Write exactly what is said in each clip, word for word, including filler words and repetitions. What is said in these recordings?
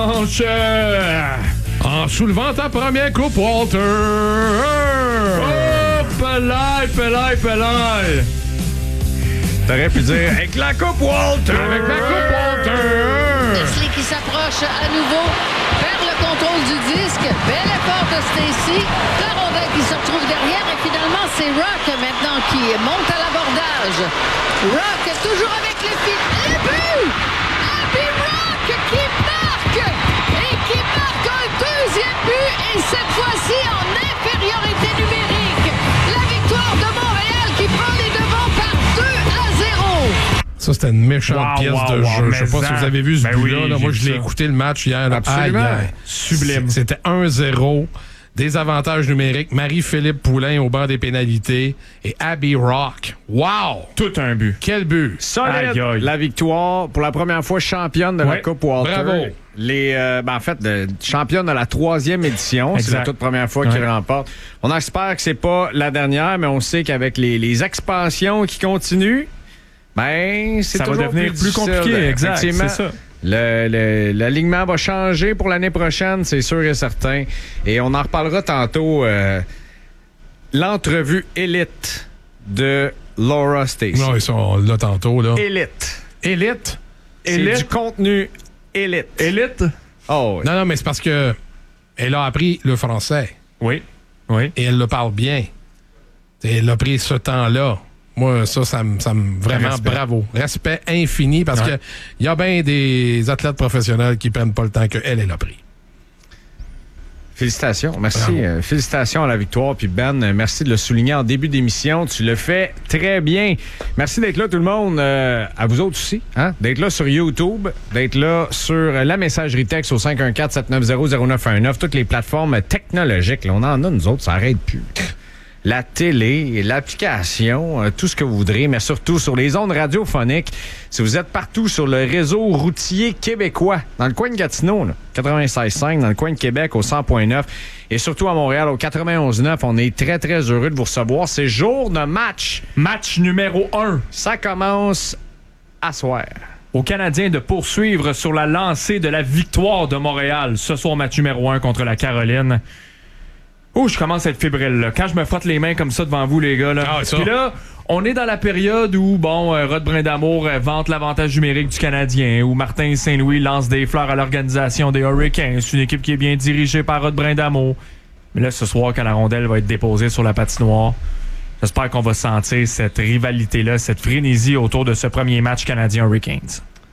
En soulevant ta première coupe, Walter. Oh, pelay, pelay, pelay. T'aurais pu dire avec la coupe Walter. Avec la coupe Walter. Leslie qui s'approche à nouveau vers le contrôle du disque. Bel effort de Stacy. La rondelle qui se retrouve derrière. Et finalement, c'est Rock maintenant qui monte à l'abordage. Rock toujours avec le fil. Le but! Abby Rock qui marque! Et qui marque un deuxième but. Et cette fois-ci en infériorité numérique. La victoire de Montréal qui prend les devants par deux à zéro. Ça, c'était une méchante wow, pièce wow, de wow, jeu. Je sais pas ça. si vous avez vu ce ben but-là. oui, là. Moi, je l'ai ça. écouté le match hier. Là. Absolument. Aïe, aïe. Sublime. C'était un zéro. Des avantages numériques. Marie-Philippe Poulain au banc des pénalités. Et Abby Rock. Wow! Tout un but. Quel but! Solide. Aïe, aïe. La victoire pour la première fois championne de Ouais. la Coupe Walter. Bravo. Les, euh, ben en fait, de, championne de la troisième édition. C'est Exact. la toute première fois Ouais. qu'ils remportent. On espère que c'est pas la dernière, mais on sait qu'avec les, les expansions qui continuent, ben c'est Ça va toujours devenir plus difficile. compliqué, exact, Effectivement. c'est ça. Le, le- l'alignement va changer pour l'année prochaine, c'est sûr et certain. Et on en reparlera tantôt. Euh, l'entrevue élite de Laura Stacey. Non, ils sont là tantôt. Là. Élite. Élite? C'est Élite. du contenu élite. Élite? Oh, oui. Non, non, mais c'est parce que elle a appris le français. Oui. Oui. Et elle le parle bien. Et elle a pris ce temps-là. Moi, ça, ça me, ça me vraiment Respect. bravo. Respect infini parce Ouais. que il y a bien des athlètes professionnels qui prennent pas le temps qu'elle, elle a pris. Félicitations. Merci. Bravo. Euh, félicitations à la victoire. Puis Ben, euh, merci de le souligner en début d'émission. Tu le fais très bien. Merci d'être là, tout le monde. Euh, à vous autres aussi. Hein? D'être là sur YouTube, d'être là sur euh, la messagerie texte au cinq un quatre, sept neuf zéro, zéro neuf un neuf. Toutes les plateformes technologiques. Là, on en a, nous autres, ça arrête plus. La télé, l'application, euh, tout ce que vous voudrez, mais surtout sur les ondes radiophoniques. Si vous êtes partout sur le réseau routier québécois, dans le coin de Gatineau, là, quatre-vingt-seize virgule cinq, dans le coin de Québec au cent virgule neuf, et surtout à Montréal au quatre-vingt-onze virgule neuf, on est très, très heureux de vous recevoir. C'est jour de match. Match numéro un. Ça commence à soir. Aux Canadiens de poursuivre sur la lancée de la victoire de Montréal. Ce soir, match numéro un contre la Caroline. Oh, je commence à être fébrile, là. Quand je me frotte les mains comme ça devant vous, les gars, là. Ah, ça. Puis là, on est dans la période où, bon, euh, Rod Brindamour euh, vante l'avantage numérique du Canadien, où Martin Saint-Louis lance des fleurs à l'organisation des Hurricanes. C'est une équipe qui est bien dirigée par Rod Brindamour. Mais là, ce soir, quand la rondelle va être déposée sur la patinoire, j'espère qu'on va sentir cette rivalité-là, cette frénésie autour de ce premier match canadien Hurricanes.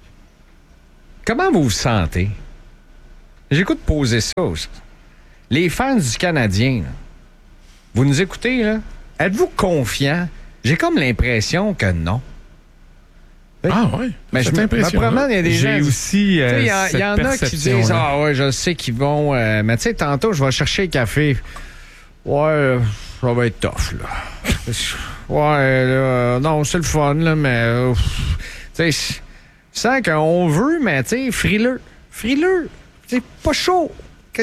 Comment vous vous sentez? J'écoute poser ça aussi. Les fans du Canadien, là, vous nous écoutez, là? Êtes-vous confiants? J'ai comme l'impression que non. Ah oui? Mais je C'est me, me impressionnant. promène, il y a des J'ai gens... aussi euh, Il y, a- cette y en a qui perception-là. disent « Ah ouais, je sais qu'ils vont... euh, mais tu sais, tantôt, je vais chercher le café. Ouais, euh, ça va être tough, là. Ouais, là, euh, non, c'est le fun, là, mais... euh, tu sais, je sens qu'on veut, mais tu sais, frileux. Frileux. C'est pas chaud. Que-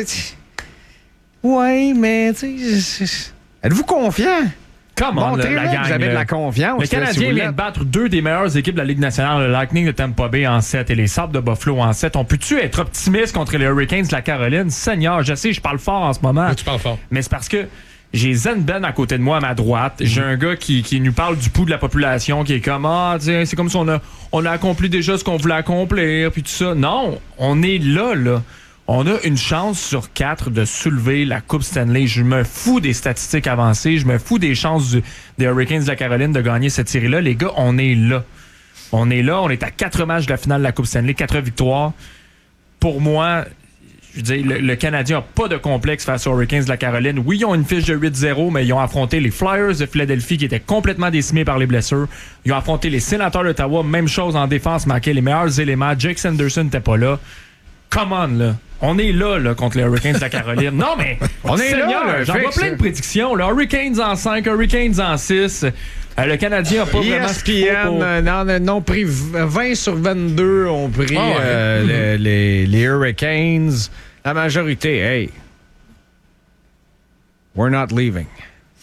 Ouais, mais tu sais... Êtes-vous confiant? Comment, Montrez la, la gang, vous avez de là. la confiance. Le là, si Canadien vous vient de l'êtes. battre deux des meilleures équipes de la Ligue nationale, le Lightning de Tampa Bay en sept et les Sabres de Buffalo en sept. On peut-tu être optimiste contre les Hurricanes de la Caroline? Seigneur, je sais, je parle fort en ce moment. Oui, tu parles fort. Mais c'est parce que j'ai Zen Ben à côté de moi à ma droite. J'ai un gars qui, qui nous parle du pouls de la population, qui est comme ah, tiens, c'est comme si on a, on a accompli déjà ce qu'on voulait accomplir, puis tout ça. Non, on est là, là. On a une chance sur quatre de soulever la Coupe Stanley. Je me fous des statistiques avancées. Je me fous des chances du- des Hurricanes de la Caroline de gagner cette série-là. Les gars, on est là. On est là. On est à quatre matchs de la finale de la Coupe Stanley, quatre victoires. Pour moi, je veux dire, le, le Canadien n'a pas de complexe face aux Hurricanes de la Caroline. Oui, ils ont une fiche de huit zéro, mais ils ont affronté les Flyers de Philadelphie qui étaient complètement décimés par les blessures. Ils ont affronté les Sénateurs d'Ottawa. Même chose en défense, manquaient les meilleurs éléments. Jake Sanderson n'était pas là. Come on, là. On est là, là, contre les Hurricanes de la Caroline. Non, mais On est là, Seigneur, là, j'en vois fixe, plein là. de prédictions. Là. Hurricanes en cinq, Hurricanes en six. Euh, le Canadien n'a pas vraiment ce qu'il faut E S P N pour... euh, non, non, pris vingt sur vingt-deux ont pris Ah ouais. euh, le- les, les Hurricanes. La majorité, hey, we're not leaving.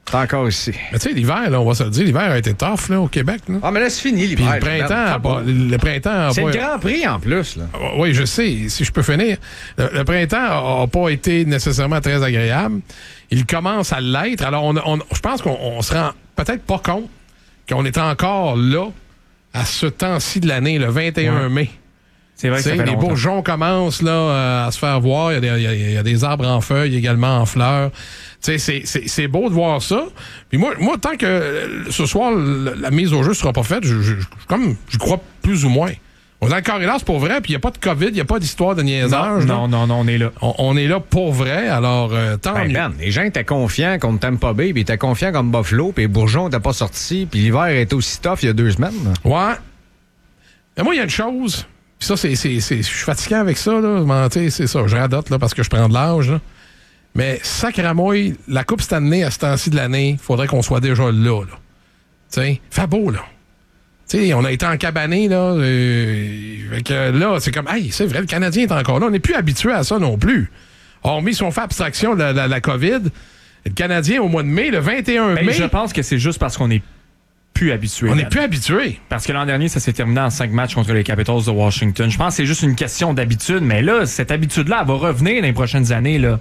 C'est encore ici. Mais tu sais, l'hiver, là, on va se le dire, l'hiver a été tough là, au Québec. Là. Ah, mais là, c'est fini Puis l'hiver. le printemps, a pas, le printemps a C'est pas... le Grand Prix en plus. Là. Oui, je sais, si je peux finir. Le, le printemps n'a pas été nécessairement très agréable. Il commence à l'être. Alors, on, on, je pense qu'on on se rend peut-être pas compte qu'on est encore là à ce temps-ci de l'année, le vingt et un mai. C'est vrai que ça fait les longtemps. bourgeons commencent là, euh, à se faire voir. Il y, a des, il, y a, il y a des arbres en feuilles, également en fleurs. C'est, c'est, c'est beau de voir ça. Puis moi, moi tant que euh, ce soir, la, la mise au jeu sera pas faite, je, je, je, comme je crois plus ou moins. On est dans le corridor, c'est pour vrai, puis il n'y a pas de COVID, il n'y a pas d'histoire de niaisage. Non, non, non, non, on est là. On, on est là pour vrai, alors euh, tant Ben, mieux. Ben, les gens étaient confiants contre Tampa Bay, puis ils étaient confiants comme Buffalo, puis les bourgeons n'étaient pas sortis, puis l'hiver était aussi tough il y a deux semaines. Là. Ouais. Mais moi, il y a une chose, puis ça, c'est, c'est, c'est, je suis fatigué avec ça, là. C'est ça, je radote là, parce que je prends de l'âge. Là. Mais sacramouille, la Coupe Stanley à ce temps-ci de l'année, il faudrait qu'on soit déjà là. là. Tu sais, fait beau, là. Tu sais, on a été encabanés, là. Euh, fait que là, c'est comme, hey, c'est vrai, le Canadien est encore là. On n'est plus habitué à ça non plus. Hormis si on fait abstraction de la, la, la COVID, le Canadien, au mois de mai, le vingt et un Ben, mai. je pense que c'est juste parce qu'on est plus habitué. On n'est plus habitué. Parce que l'an dernier, ça s'est terminé en cinq matchs contre les Capitals de Washington. Je pense que c'est juste une question d'habitude, mais là, cette habitude-là, elle va revenir dans les prochaines années, là.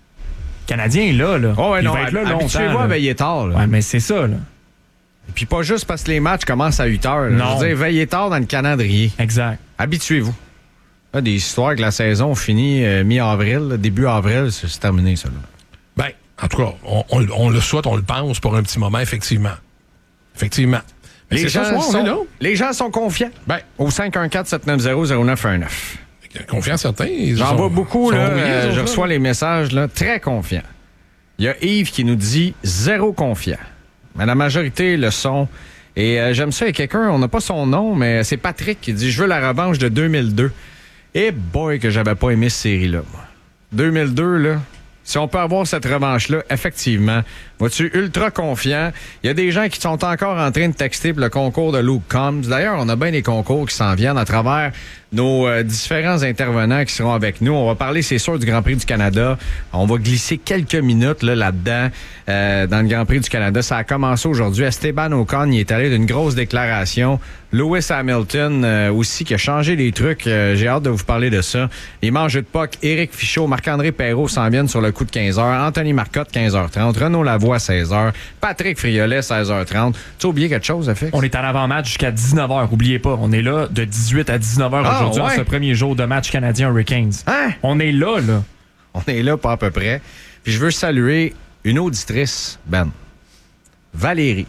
Le Canadien est là, là. Oh, ouais, il non, va être là habituez-vous longtemps. à là. veiller tard. Là. Ouais, mais c'est ça, là. Puis pas juste parce que les matchs commencent à huit heures. Là. Non. Je veux dire, veillez tard dans le calendrier. Exact. Habituez-vous. Là, des histoires que la saison finit euh, mi-avril, là, début avril, c'est, c'est terminé, ça. Là. Ben, en tout cas, on, on, on le souhaite, on le pense pour un petit moment, effectivement. Effectivement. Mais Les c'est gens, ça, on sont, est là. les gens sont confiants. Ben, Au cinq un quatre sept neuf zéro zéro neuf un neuf. confiance certains. ils J'en sont- vois beaucoup, sont là. rouillés, euh, ils je sont reçois là. les messages, là, très confiants. Il y a Yves qui nous dit zéro confiant. Mais la majorité le sont. Et euh, j'aime ça, il y a quelqu'un, on n'a pas son nom, mais c'est Patrick qui dit « Je veux la revanche de deux mille deux ». Et boy, que j'avais pas aimé cette série-là. moi. deux mille deux, là, si on peut avoir cette revanche-là, effectivement, vois-tu, ultra confiant. Il y a des gens qui sont encore en train de texter pour le concours de Luke Combs. D'ailleurs, on a bien des concours qui s'en viennent à travers nos euh, différents intervenants qui seront avec nous. On va parler, c'est sûr, du Grand Prix du Canada. On va glisser quelques minutes là, là-dedans euh, dans le Grand Prix du Canada. Ça a commencé aujourd'hui. Esteban Ocon, il est allé d'une grosse déclaration. Lewis Hamilton euh, aussi qui a changé les trucs. Euh, j'ai hâte de vous parler de ça. Les mangeux de P O C, Éric Fichaud, Marc-André Perrault s'en viennent sur le coup de quinze heures. Anthony Marcotte, quinze heures trente. Renaud Lavoie, seize heures. Patrick Friolet, seize heures trente. Tu as oublié quelque chose, Fix? On est en avant-match jusqu'à dix-neuf heures. Oubliez pas, on est là de dix-huit à dix-neuf heures Ah, aujourd'hui, ouais? ce premier jour de match canadien Hurricanes. Hein? On est là, là. On est là, pas à peu près. Puis je veux saluer une auditrice, Ben. Valérie.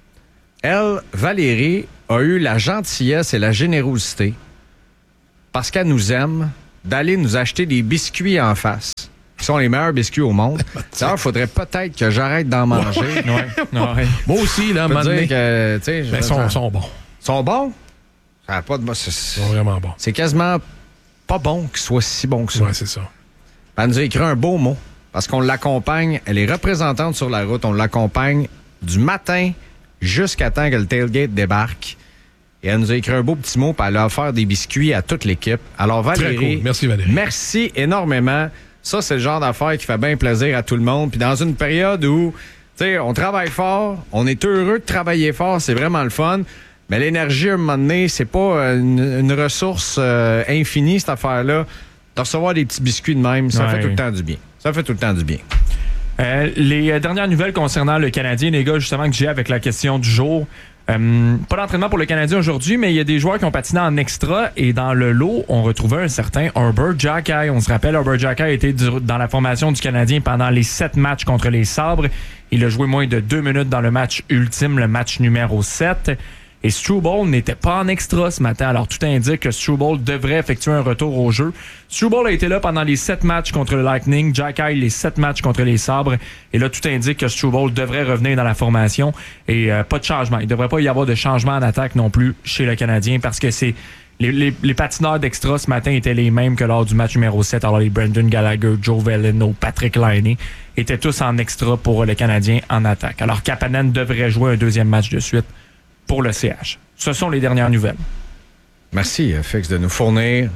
Elle, Valérie, a eu la gentillesse et la générosité, parce qu'elle nous aime, d'aller nous acheter des biscuits en face, qui sont les meilleurs biscuits au monde. D'ailleurs, il faudrait peut-être que j'arrête d'en manger. Ouais. Ouais. Moi aussi, là, à un Je moment peux donné. dire que, tu sais, je Ben, veux ils sont, dire, sont bons. sont bons? Ça a pas de... c'est- Ils sont vraiment bons. C'est quasiment pas bon qu'ils soient si bons que ça. Ouais, c'est ça. Elle nous a écrit un beau mot parce qu'on l'accompagne. Elle est représentante sur la route. On l'accompagne du matin jusqu'à temps que le tailgate débarque. Et elle nous a écrit un beau petit mot, puis elle a offert des biscuits à toute l'équipe. Alors, Valérie, Très cool. Merci, Valérie. merci énormément. Ça, c'est le genre d'affaire qui fait bien plaisir à tout le monde. Puis dans une période où, tu sais, on travaille fort, on est heureux de travailler fort, c'est vraiment le fun. Mais l'énergie, à un moment donné, c'est pas une, une ressource euh, infinie, cette affaire-là. De recevoir des petits biscuits de même, ça Ouais. fait tout le temps du bien. Ça fait tout le temps du bien. Euh, les euh, dernières nouvelles concernant le Canadien, les gars, justement, que j'ai avec la question du jour. Euh, pas d'entraînement pour le Canadien aujourd'hui, mais il y a des joueurs qui ont patiné en extra et dans le lot, on retrouvait un certain Herbert Jackay. On se rappelle, Herbert Jackay était du- dans la formation du Canadien pendant les sept matchs contre les Sabres. Il a joué moins de deux minutes dans le match ultime, le match numéro sept. Et Struble n'était pas en extra ce matin. Alors, tout indique que Struble devrait effectuer un retour au jeu. Struble a été là pendant les sept matchs contre le Lightning. Jackay, les sept matchs contre les Sabres. Et là, tout indique que Struble devrait revenir dans la formation. Et euh, pas de changement. Il ne devrait pas y avoir de changement en attaque non plus chez le Canadien parce que c'est les, les, les patineurs d'extra ce matin étaient les mêmes que lors du match numéro sept. Alors, les Brendan Gallagher, Joe Veleno, Patrick Laine étaient tous en extra pour le Canadien en attaque. Alors, Kapanen devrait jouer un deuxième match de suite pour le C H. Ce sont les dernières nouvelles. Merci, Fix, de nous fournir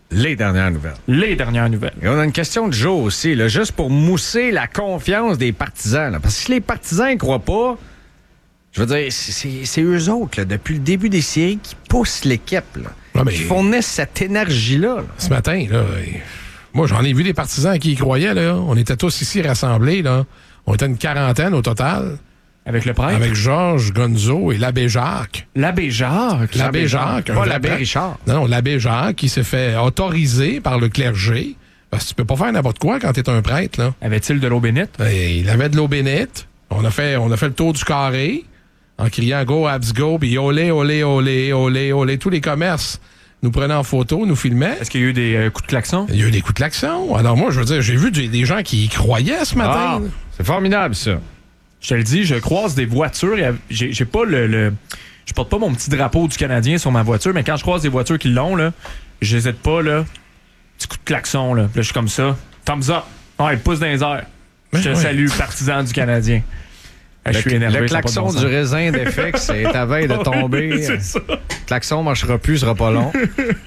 les dernières nouvelles. Les dernières nouvelles. Et on a une question de jour aussi, là, juste pour mousser la confiance des partisans. Là, parce que si les partisans ne croient pas, je veux dire, c'est, c'est eux autres, là, depuis le début des séries, qui poussent l'équipe, là, Ouais, mais- qui fournissent cette énergie-là. là. Ce matin, là, moi, j'en ai vu des partisans qui y croyaient, là. On était tous ici rassemblés, là. On était une quarantaine au total, Avec le prêtre. avec Georges Gonzo et l'abbé Jacques. L'abbé Jacques. L'abbé Jacques. Pas un l'abbé vrai- Richard. Non, non, l'abbé Jacques qui s'est fait autoriser par le clergé. Parce que tu peux pas faire n'importe quoi quand t'es un prêtre, là. Avait-il de l'eau bénite? Et il avait de l'eau bénite. On a fait, on a fait le tour du carré en criant Go Abs Go, puis olé, olé, olé, olé, olé. Tous les commerces nous prenaient en photo, nous filmaient. Est-ce qu'il y a eu des euh, coups de klaxon? Il y a eu des coups de klaxon. Alors moi, je veux dire, j'ai vu des, des gens qui y croyaient ce matin. Ah, c'est formidable, ça. Je te le dis, je croise des voitures. et J'ai, j'ai pas le, le- Je porte pas mon petit drapeau du Canadien sur ma voiture, mais quand je croise des voitures qui l'ont, là, j'hésite pas, là. Petit coup de klaxon, là. Puis là, je suis comme ça. Thumbs up. Ouais, pouce dans les airs. Je te Ouais, salue, partisan du Canadien. Ah, je Le, suis énervé. le ça a pas de klaxon bon sens. du raisin d'F X est à veille de tomber. C'est ça. Le klaxon marchera plus, sera pas long.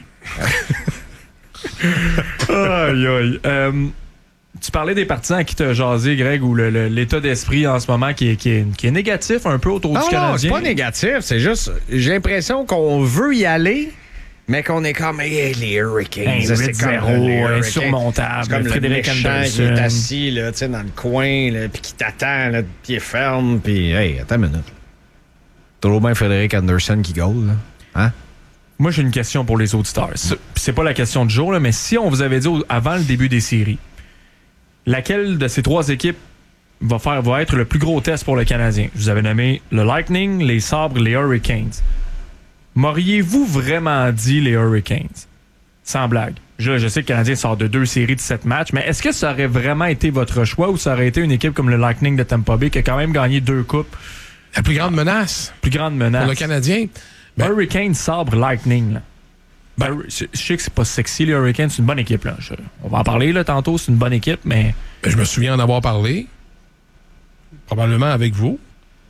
Aïe, aïe. Euh, tu parlais des partisans à qui t'as jasé, Greg, ou le- le- l'état d'esprit en ce moment qui est, qui est, qui est négatif un peu autour Non, du non, Canadien. c'est pas négatif. C'est juste, j'ai l'impression qu'on veut y aller, mais qu'on est comme, hey, les Hurricanes. Hey, c'est huit zéro, comme les Hurricanes. insurmontable. C'est comme Frédéric le méchant qui Anderson. est assis là, tu sais, dans le coin, là, puis qui t'attend, là, de pied ferme, puis hey, attends une minute. Toujours bien Frédéric Anderson qui goal, là. Hein? Moi, j'ai une question pour les auditeurs. C'est, c'est pas la question du jour, là, mais si on vous avait dit au- avant le début des séries, laquelle de ces trois équipes va, faire, va être le plus gros test pour le Canadien? Je vous avais nommé le Lightning, les Sabres, les Hurricanes. M'auriez-vous vraiment dit les Hurricanes? Sans blague. Je, je sais que le Canadien sort de deux séries de sept matchs, mais est-ce que ça aurait vraiment été votre choix ou ça aurait été une équipe comme le Lightning de Tampa Bay qui a quand même gagné deux coupes? La plus grande menace Plus grande menace. pour le Canadien. Ben- Hurricane, Sabre, Lightning. Là. Ben, je, je sais que c'est pas sexy, les Hurricanes. C'est une bonne équipe. Là. Je- on va en parler là, tantôt. C'est une bonne équipe, mais Ben, je me souviens en avoir parlé, probablement avec vous,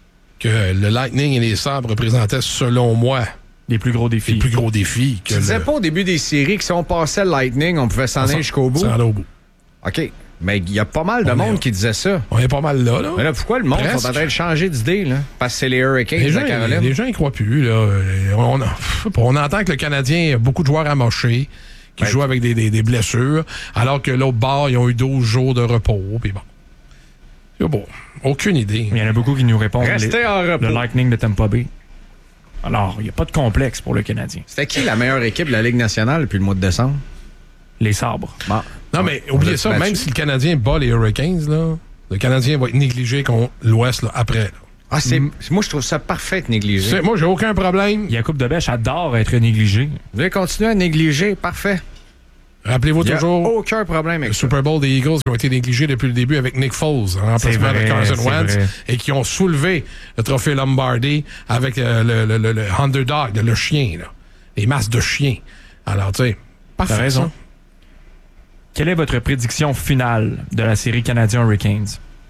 que le Lightning et les Sabres représentaient, selon moi, les plus gros défis. les plus gros défis. Que Tu disais le- pas au début des séries que si on passait le Lightning, on pouvait s'en aller jusqu'au bout? s'en aller au bout. OK. Mais il y a pas mal de On monde est- qui disait ça. On est pas mal là, là. Mais là, pourquoi le monde Presque. va peut-être changer d'idée, là? Parce que c'est les Hurricanes Les de gens, la Caroline. les gens y croient plus. Là. Euh, On, on entend que le Canadien a beaucoup de joueurs amochés qui Ouais. jouent avec des, des- des blessures, alors que l'autre bord, ils ont eu douze jours de repos. Puis bon. C'est bon. Aucune idée. Il y en a beaucoup qui nous répondent. Restez les- en repos. Le Lightning de Tampa Bay. Alors, il n'y a pas de complexe pour le Canadien. C'était qui la meilleure équipe de la Ligue nationale depuis le mois de décembre? Les Sabres. Bon. Non, mais oubliez ça, même si le Canadien bat les Hurricanes, là, le Canadien va être négligé contre l'Ouest là, après. là. Ah, c'est, moi, je trouve ça parfait de négliger. C'est- Moi, j'ai aucun problème. Yacoub Debèche adore être négligé. Vous voulez continuer à négliger? Parfait. Rappelez-vous Il n'y a toujours aucun problème le avec ça. Super Bowl des Eagles qui ont été négligés depuis le début avec Nick Foles en C'est remplacement de vrai, Carson c'est Wentz vrai. et qui ont soulevé le trophée Lombardi avec euh, le, le, le, le underdog, le chien, là. Les masses de chiens. Alors, tu sais, parfait. T'as raison. ça. Quelle est votre prédiction finale de la série Canadien Hurricanes?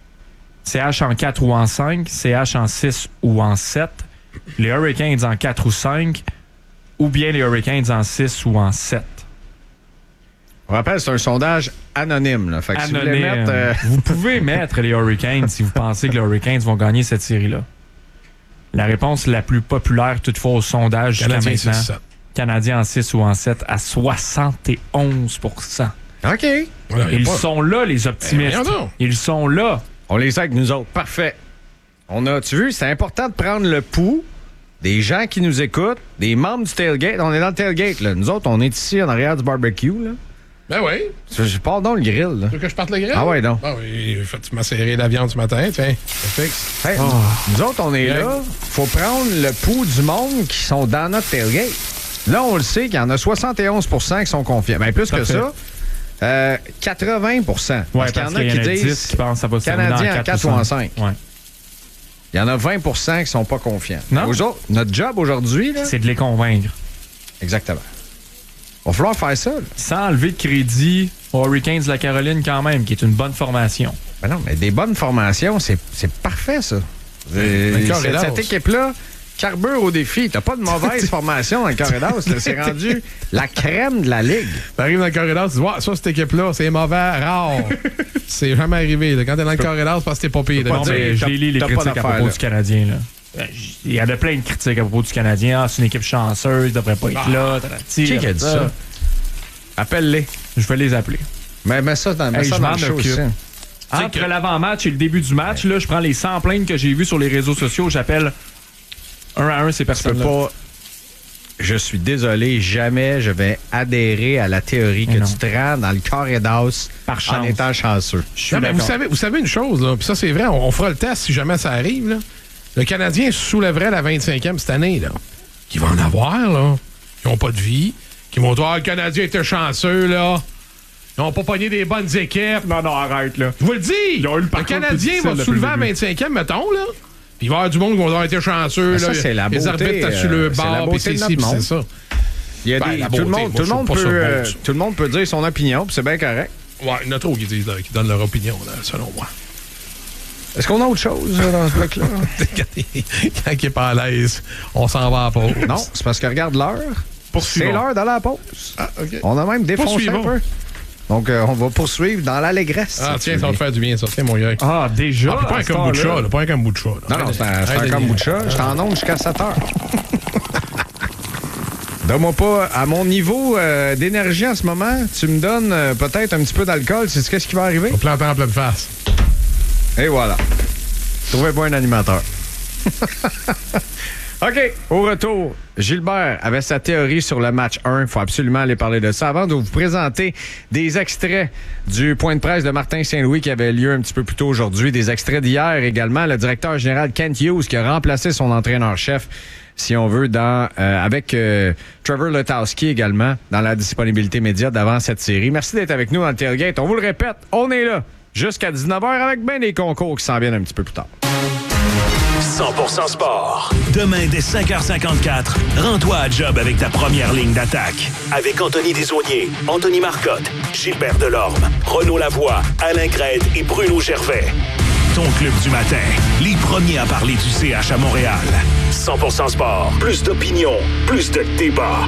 C H en quatre ou en cinq, C H en six ou en sept, les Hurricanes en quatre ou cinq, ou bien les Hurricanes en six ou en sept? On rappelle, c'est un sondage anonyme. Là. Fait que si vous voulez Anonyme. mettre, euh, Vous pouvez mettre les Hurricanes si vous pensez que les Hurricanes vont gagner cette série-là. La réponse la plus populaire toutefois au sondage jusqu'à Canadien, c'est maintenant, ça. Canadiens en six ou en sept à soixante et onze pour cent. OK. Voilà, y a Ils pas- sont là, les optimistes. Ben, voyons donc. Ils sont là. On les a avec nous autres. Parfait. On a, tu vu, c'est important de prendre le pouls des gens qui nous écoutent, des membres du tailgate. On est dans le tailgate, là. Nous autres, on est ici en arrière du barbecue, là. Ben oui. Je, je pars dans le grill, là. Tu veux que je parte le grill? Ah ouais, donc. Ah oui, tu m'as serré la viande ce matin, tiens. Je fixe. Hey, Nous autres, on est là. Faut prendre le pouls du monde qui sont dans notre tailgate. Là, on le sait qu'il y en a soixante et onze pour cent qui sont confiants. Bien, plus Parfait. que ça, euh, quatre-vingts pour cent. Ouais, parce qu'il y parce en a qu'il y qui en a disent dix qui pensent que ça va se terminer Canadien en en quatre quatre ou en cinq. Ouais. Il y en a vingt pour cent qui sont pas confiants. Non. Aux autres, notre job aujourd'hui, là, C'est de les convaincre. exactement. Il va falloir faire ça. là. Sans enlever de crédit aux Hurricanes de la Caroline quand même, qui est une bonne formation. Ben non, mais des bonnes formations, c'est, c'est parfait, ça. Euh, le cœur cette, est là, cette aussi. équipe-là, carbure au défi. T'as pas de mauvaise formation dans le corridor. C'est rendu la crème de la ligue. T'arrives dans le corridor, tu dis, ouais, ça, cette équipe-là, c'est mauvais, rare. C'est jamais arrivé. Là. Quand t'es dans le corridor, c'est parce que t'es pas pire. Bon, ben, je lis les critiques à propos là. du Canadien. Là. Il y en a plein de critiques à propos du Canadien. Ah, c'est une équipe chanceuse, il devrait pas être ah. là. Qui qui a dit ça? ça? Appelle-les. Je vais les appeler. Mais mets ça dans, mets hey, ça dans le show aussi. Entre que... l'avant-match et le début du match, là, je prends les cent plaintes que j'ai vues sur les réseaux sociaux, j'appelle un à un ces personnes-là. Pas... Je suis désolé, jamais je vais adhérer à la théorie que tu te rends dans le corridor par chance. En étant chanceux. Non, mais vous, savez, vous savez une chose, là, puis ça c'est vrai, on, on fera le test si jamais ça arrive. Là. Le Canadien soulèverait la vingt-cinquième cette année. Là. Qui va en avoir, là. Ils n'ont pas de vie. Qui vont dire, ah, le Canadien était chanceux, là. Ils n'ont pas pogné des bonnes équipes. Non, non, arrête, là. Je vous le dis. Le, le Canadien va soulever à vingt-cinquième, mettons, là. Puis il va y avoir du monde qui va avoir été chanceux. Ça, là. c'est la beauté. Les arbitres euh, sur le bord, puis c'est ci, puis c'est ça. Il y a ben, des, tout, le monde, tout, le monde peut, euh, tout le monde peut dire son opinion, puis c'est bien correct. Ouais, il y en a trop qui, disent, qui donnent leur opinion, là, selon moi. Est-ce qu'on a autre chose là, dans ce bloc-là? Quand il n'est pas à l'aise, on s'en va à la pause. Non, c'est parce que regarde l'heure. C'est l'heure de la pause. Ah, okay. On a même défoncé un peu. Donc, euh, on va poursuivre dans l'allégresse. Ah, tiens, ça va te faire du bien, ça. Tiens, mon gars. Ah, déjà? Ah, pas un kombucha, là. Pas un kombucha. Non, non, c'est un, un kombucha. Je t'en onde jusqu'à sept heures. Donne-moi pas. À mon niveau euh, d'énergie en ce moment, tu me donnes euh, peut-être un petit peu d'alcool. C'est qu'est-ce qui va arriver? On planter en pleine face. Et voilà. Trouvez pas un animateur. OK, au retour, Gilbert avait sa théorie sur le match un. Il faut absolument aller parler de ça. Avant de vous présenter des extraits du point de presse de Martin Saint-Louis qui avait lieu un petit peu plus tôt aujourd'hui, des extraits d'hier également, le directeur général Kent Hughes qui a remplacé son entraîneur-chef, si on veut, dans euh, avec euh, Trevor Letowski également, dans la disponibilité média d'avant cette série. Merci d'être avec nous dans le tailgate. On vous le répète, on est là jusqu'à dix-neuf heures avec bien des concours qui s'en viennent un petit peu plus tard. cent pour cent sport. Demain, dès cinq heures cinquante-quatre, rends-toi à job avec ta première ligne d'attaque. Avec Anthony Desaulniers, Anthony Marcotte, Gilbert Delorme, Renaud Lavoie, Alain Crête et Bruno Gervais. Ton club du matin, les premiers à parler du C H à Montréal. cent pour cent sport. Plus d'opinion, plus de débat.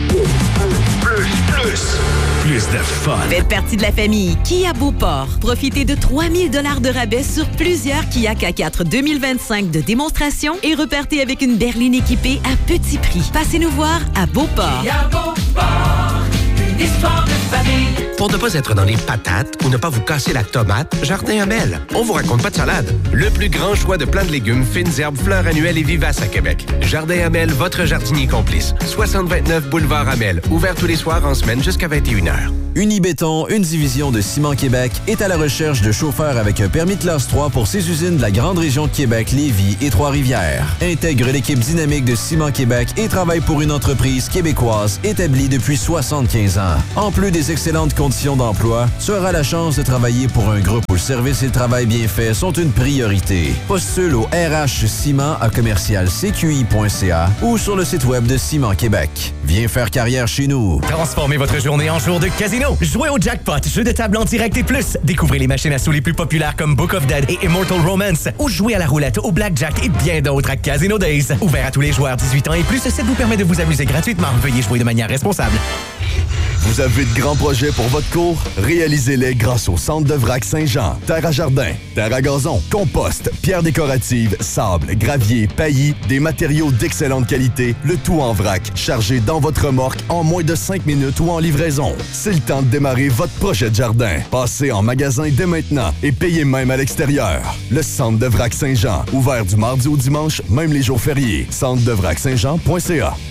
Plus, plus, plus de fun. Faites partie de la famille Kia Beauport. Profitez de trois mille dollars de rabais sur plusieurs Kia K quatre deux mille vingt-cinq de démonstration et repartez avec une berline équipée à petit prix. Passez nous voir à Beauport. Kia Beauport, une histoire de famille. Pour ne pas être dans les patates ou ne pas vous casser la tomate, Jardin Hamel. On vous raconte pas de salade. Le plus grand choix de plants de légumes, fines herbes, fleurs annuelles et vivaces à Québec. Jardin Hamel, votre jardinier complice. soixante vingt-neuf boulevard Hamel. Ouvert tous les soirs en semaine jusqu'à vingt et une heures. Unibéton, une division de Ciment Québec, est à la recherche de chauffeurs avec un permis de classe trois pour ses usines de la grande région de Québec, Lévis et Trois-Rivières. Intègre l'équipe dynamique de Ciment Québec et travaille pour une entreprise québécoise établie depuis soixante-quinze ans. En plus des excellentes conditions d'emploi, tu auras la chance de travailler pour un groupe où le service et le travail bien fait sont une priorité. Postule au R H Ciment à commercial c q i point c a ou sur le site web de Ciment Québec. Viens faire carrière chez nous. Transformez votre journée en jour de casino. Jouez au jackpot, jeu de table en direct et plus. Découvrez les machines à sous les plus populaires comme Book of Dead et Immortal Romance. Ou jouez à la roulette, au blackjack et bien d'autres à Casino Days. Ouvert à tous les joueurs dix-huit ans et plus, ça vous permet de vous amuser gratuitement. Veuillez jouer de manière responsable. Vous avez de grands projets pour votre cour? Réalisez-les grâce au Centre de Vrac Saint-Jean. Terre à jardin, terre à gazon, compost, pierres décoratives, sable, gravier, paillis, des matériaux d'excellente qualité, le tout en vrac, chargé dans votre remorque en moins de cinq minutes ou en livraison. C'est le temps de démarrer votre projet de jardin. Passez en magasin dès maintenant et payez même à l'extérieur. Le Centre de Vrac Saint-Jean, ouvert du mardi au dimanche, même les jours fériés. centre de vrac saint jean point c a.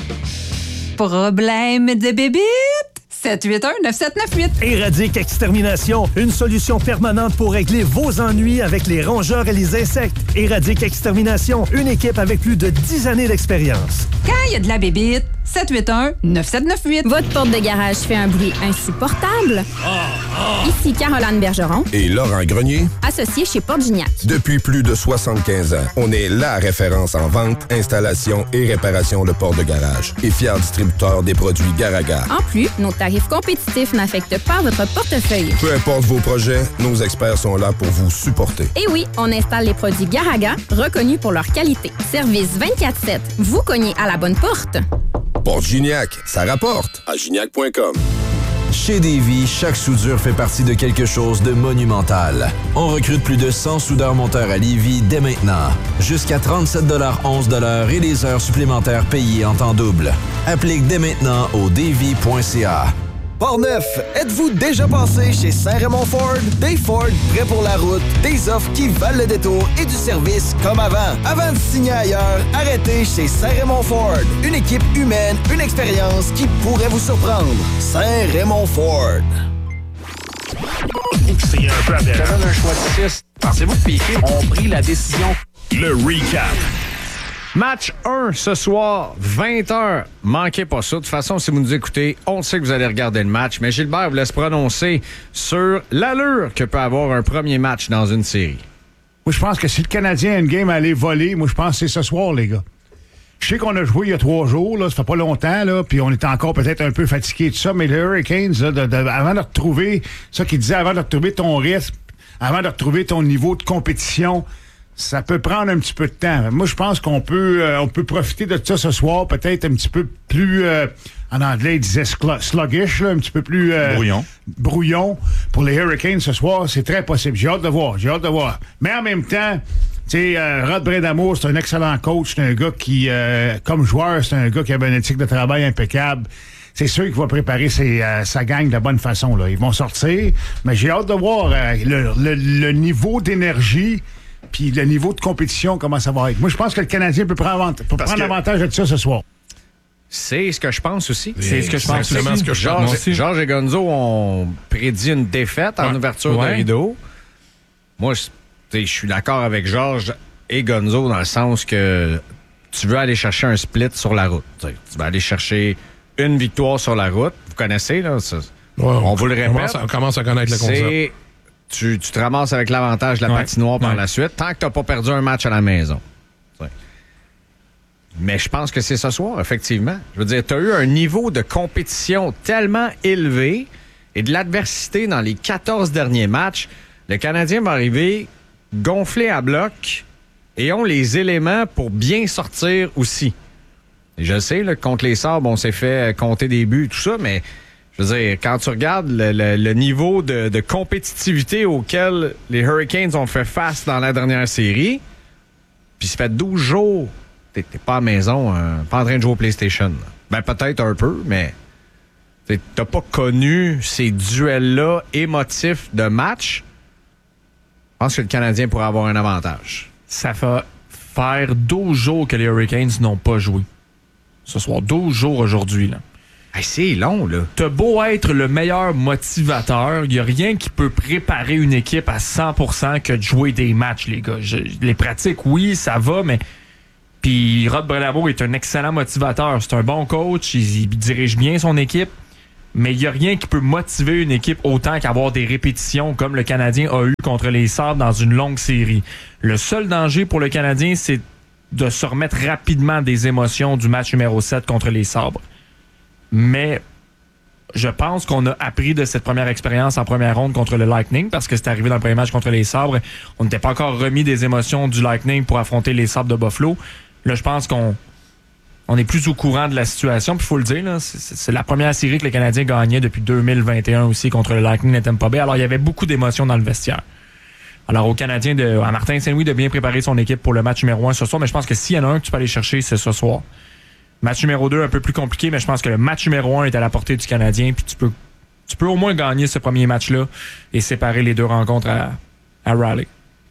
Problème de bébite? sept huit un neuf sept neuf huit. Éradique Extermination, une solution permanente pour régler vos ennuis avec les rongeurs et les insectes. Éradique Extermination, une équipe avec plus de dix années d'expérience. Quand il y a de la bébite, sept huit un neuf sept neuf huit. Votre porte de garage fait un bruit insupportable? Ah! Ici Caroline Bergeron. Et Laurent Grenier. Associé chez Porte Gignac. Depuis plus de soixante-quinze ans, on est la référence en vente, installation et réparation de portes de garage. Et fier distributeur des produits Garaga. En plus, nos tarifs compétitifs n'affectent pas votre portefeuille. Peu importe vos projets, nos experts sont là pour vous supporter. Et oui, on installe les produits Garaga, reconnus pour leur qualité. Service vingt-quatre sept. Vous cognez à la bonne porte. Porte Gignac, ça rapporte. À gignac point com. Chez Davy, chaque soudure fait partie de quelque chose de monumental. On recrute plus de cent soudeurs-monteurs à Lévis dès maintenant. Jusqu'à trente-sept onze et les heures supplémentaires payées en temps double. Applique dès maintenant au davy point c a. Portneuf, êtes-vous déjà passé chez Saint-Raymond Ford? Des Ford prêts pour la route, des offres qui valent le détour et du service comme avant. Avant de signer ailleurs, arrêtez chez Saint-Raymond Ford. Une équipe humaine, une expérience qui pourrait vous surprendre. Saint-Raymond Ford. C'est un peu aberrant. Ça donne un choix de six. Pensez-vous que Piquet ont pris la décision? Le recap. Match un ce soir, vingt heures. Manquez pas ça. De toute façon, si vous nous écoutez, on sait que vous allez regarder le match. Mais Gilbert vous laisse prononcer sur l'allure que peut avoir un premier match dans une série. Moi, je pense que si le Canadien a une game à aller voler, moi, je pense que c'est ce soir, les gars. Je sais qu'on a joué il y a trois jours, là, ça fait pas longtemps, là, puis on était encore peut-être un peu fatigué de tout ça, mais les Hurricanes, là, de, de, avant de retrouver, ça qu'il disait, avant de retrouver ton rythme, avant de retrouver ton niveau de compétition, ça peut prendre un petit peu de temps. Moi, je pense qu'on peut euh, on peut profiter de ça ce soir, peut-être un petit peu plus, euh, en anglais, ils disaient sluggish, là, un petit peu plus... Euh, brouillon. Brouillon. Pour les Hurricanes ce soir, c'est très possible. J'ai hâte de voir, j'ai hâte de voir. Mais en même temps, tu sais, euh, Rod Brindamour, c'est un excellent coach, c'est un gars qui, euh, comme joueur, c'est un gars qui avait une éthique de travail impeccable. C'est sûr qu'il va préparer ses, euh, sa gang de la bonne façon, là. Ils vont sortir, mais j'ai hâte de voir euh, le, le, le niveau d'énergie puis le niveau de compétition, comment ça va être. Moi, je pense que le Canadien peut prendre, avant- peut prendre que... avantage de ça ce soir. C'est ce que je pense aussi. C'est ce que je pense aussi. aussi. Ce que je Georges, pense aussi. Georges et Gonzo ont prédit une défaite en ouais. ouverture ouais. de rideau. Moi, je, je suis d'accord avec Georges et Gonzo dans le sens que tu veux aller chercher un split sur la route. T'sais, tu vas aller chercher une victoire sur la route. Vous connaissez, là? Ça, ouais, on, on vous le répète. Commence à, on commence à connaître le concept. Tu, tu te ramasses avec l'avantage de la ouais. patinoire par ouais. la suite, tant que tu n'as pas perdu un match à la maison. T'sais. Mais je pense que c'est ce soir, effectivement. Je veux dire, tu as eu un niveau de compétition tellement élevé et de l'adversité dans les quatorze derniers matchs. Le Canadien va arriver gonflé à bloc et ont les éléments pour bien sortir aussi. Et je sais, là, contre les Sabres, on s'est fait compter des buts, tout ça, mais je veux dire, quand tu regardes le, le, le niveau de, de compétitivité auquel les Hurricanes ont fait face dans la dernière série, puis ça fait douze jours, t'es, t'es pas à la maison, euh, pas en train de jouer au PlayStation. Ben peut-être un peu, mais t'as pas connu ces duels-là émotifs de match. Je pense que le Canadien pourrait avoir un avantage. Ça fait faire douze jours que les Hurricanes n'ont pas joué. Ce soir, douze jours aujourd'hui, là. Hey, c'est long, là. T'as beau être le meilleur motivateur, il n'y a rien qui peut préparer une équipe à cent pour cent que de jouer des matchs, les gars. Je, les pratiques, oui, ça va, mais... Puis Rod Brindamour est un excellent motivateur. C'est un bon coach, il, il dirige bien son équipe, mais il n'y a rien qui peut motiver une équipe autant qu'avoir des répétitions comme le Canadien a eu contre les Sabres dans une longue série. Le seul danger pour le Canadien, c'est de se remettre rapidement des émotions du match numéro sept contre les Sabres. Mais je pense qu'on a appris de cette première expérience en première ronde contre le Lightning, parce que c'est arrivé dans le premier match contre les Sabres. On n'était pas encore remis des émotions du Lightning pour affronter les Sabres de Buffalo. Là, je pense qu'on on est plus au courant de la situation. Puis il faut le dire, là, c'est, c'est la première série que le Canadien gagnait depuis deux mille vingt et un aussi contre le Lightning de Tampa Bay. Alors, il y avait beaucoup d'émotions dans le vestiaire. Alors, au Canadien, de, à Martin Saint-Louis, de bien préparer son équipe pour le match numéro un ce soir. Mais je pense que s'il y en a un que tu peux aller chercher, c'est ce soir. Match numéro deux, un peu plus compliqué, mais je pense que le match numéro un est à la portée du Canadien. Puis tu peux, tu peux au moins gagner ce premier match-là et séparer les deux rencontres à, à Raleigh.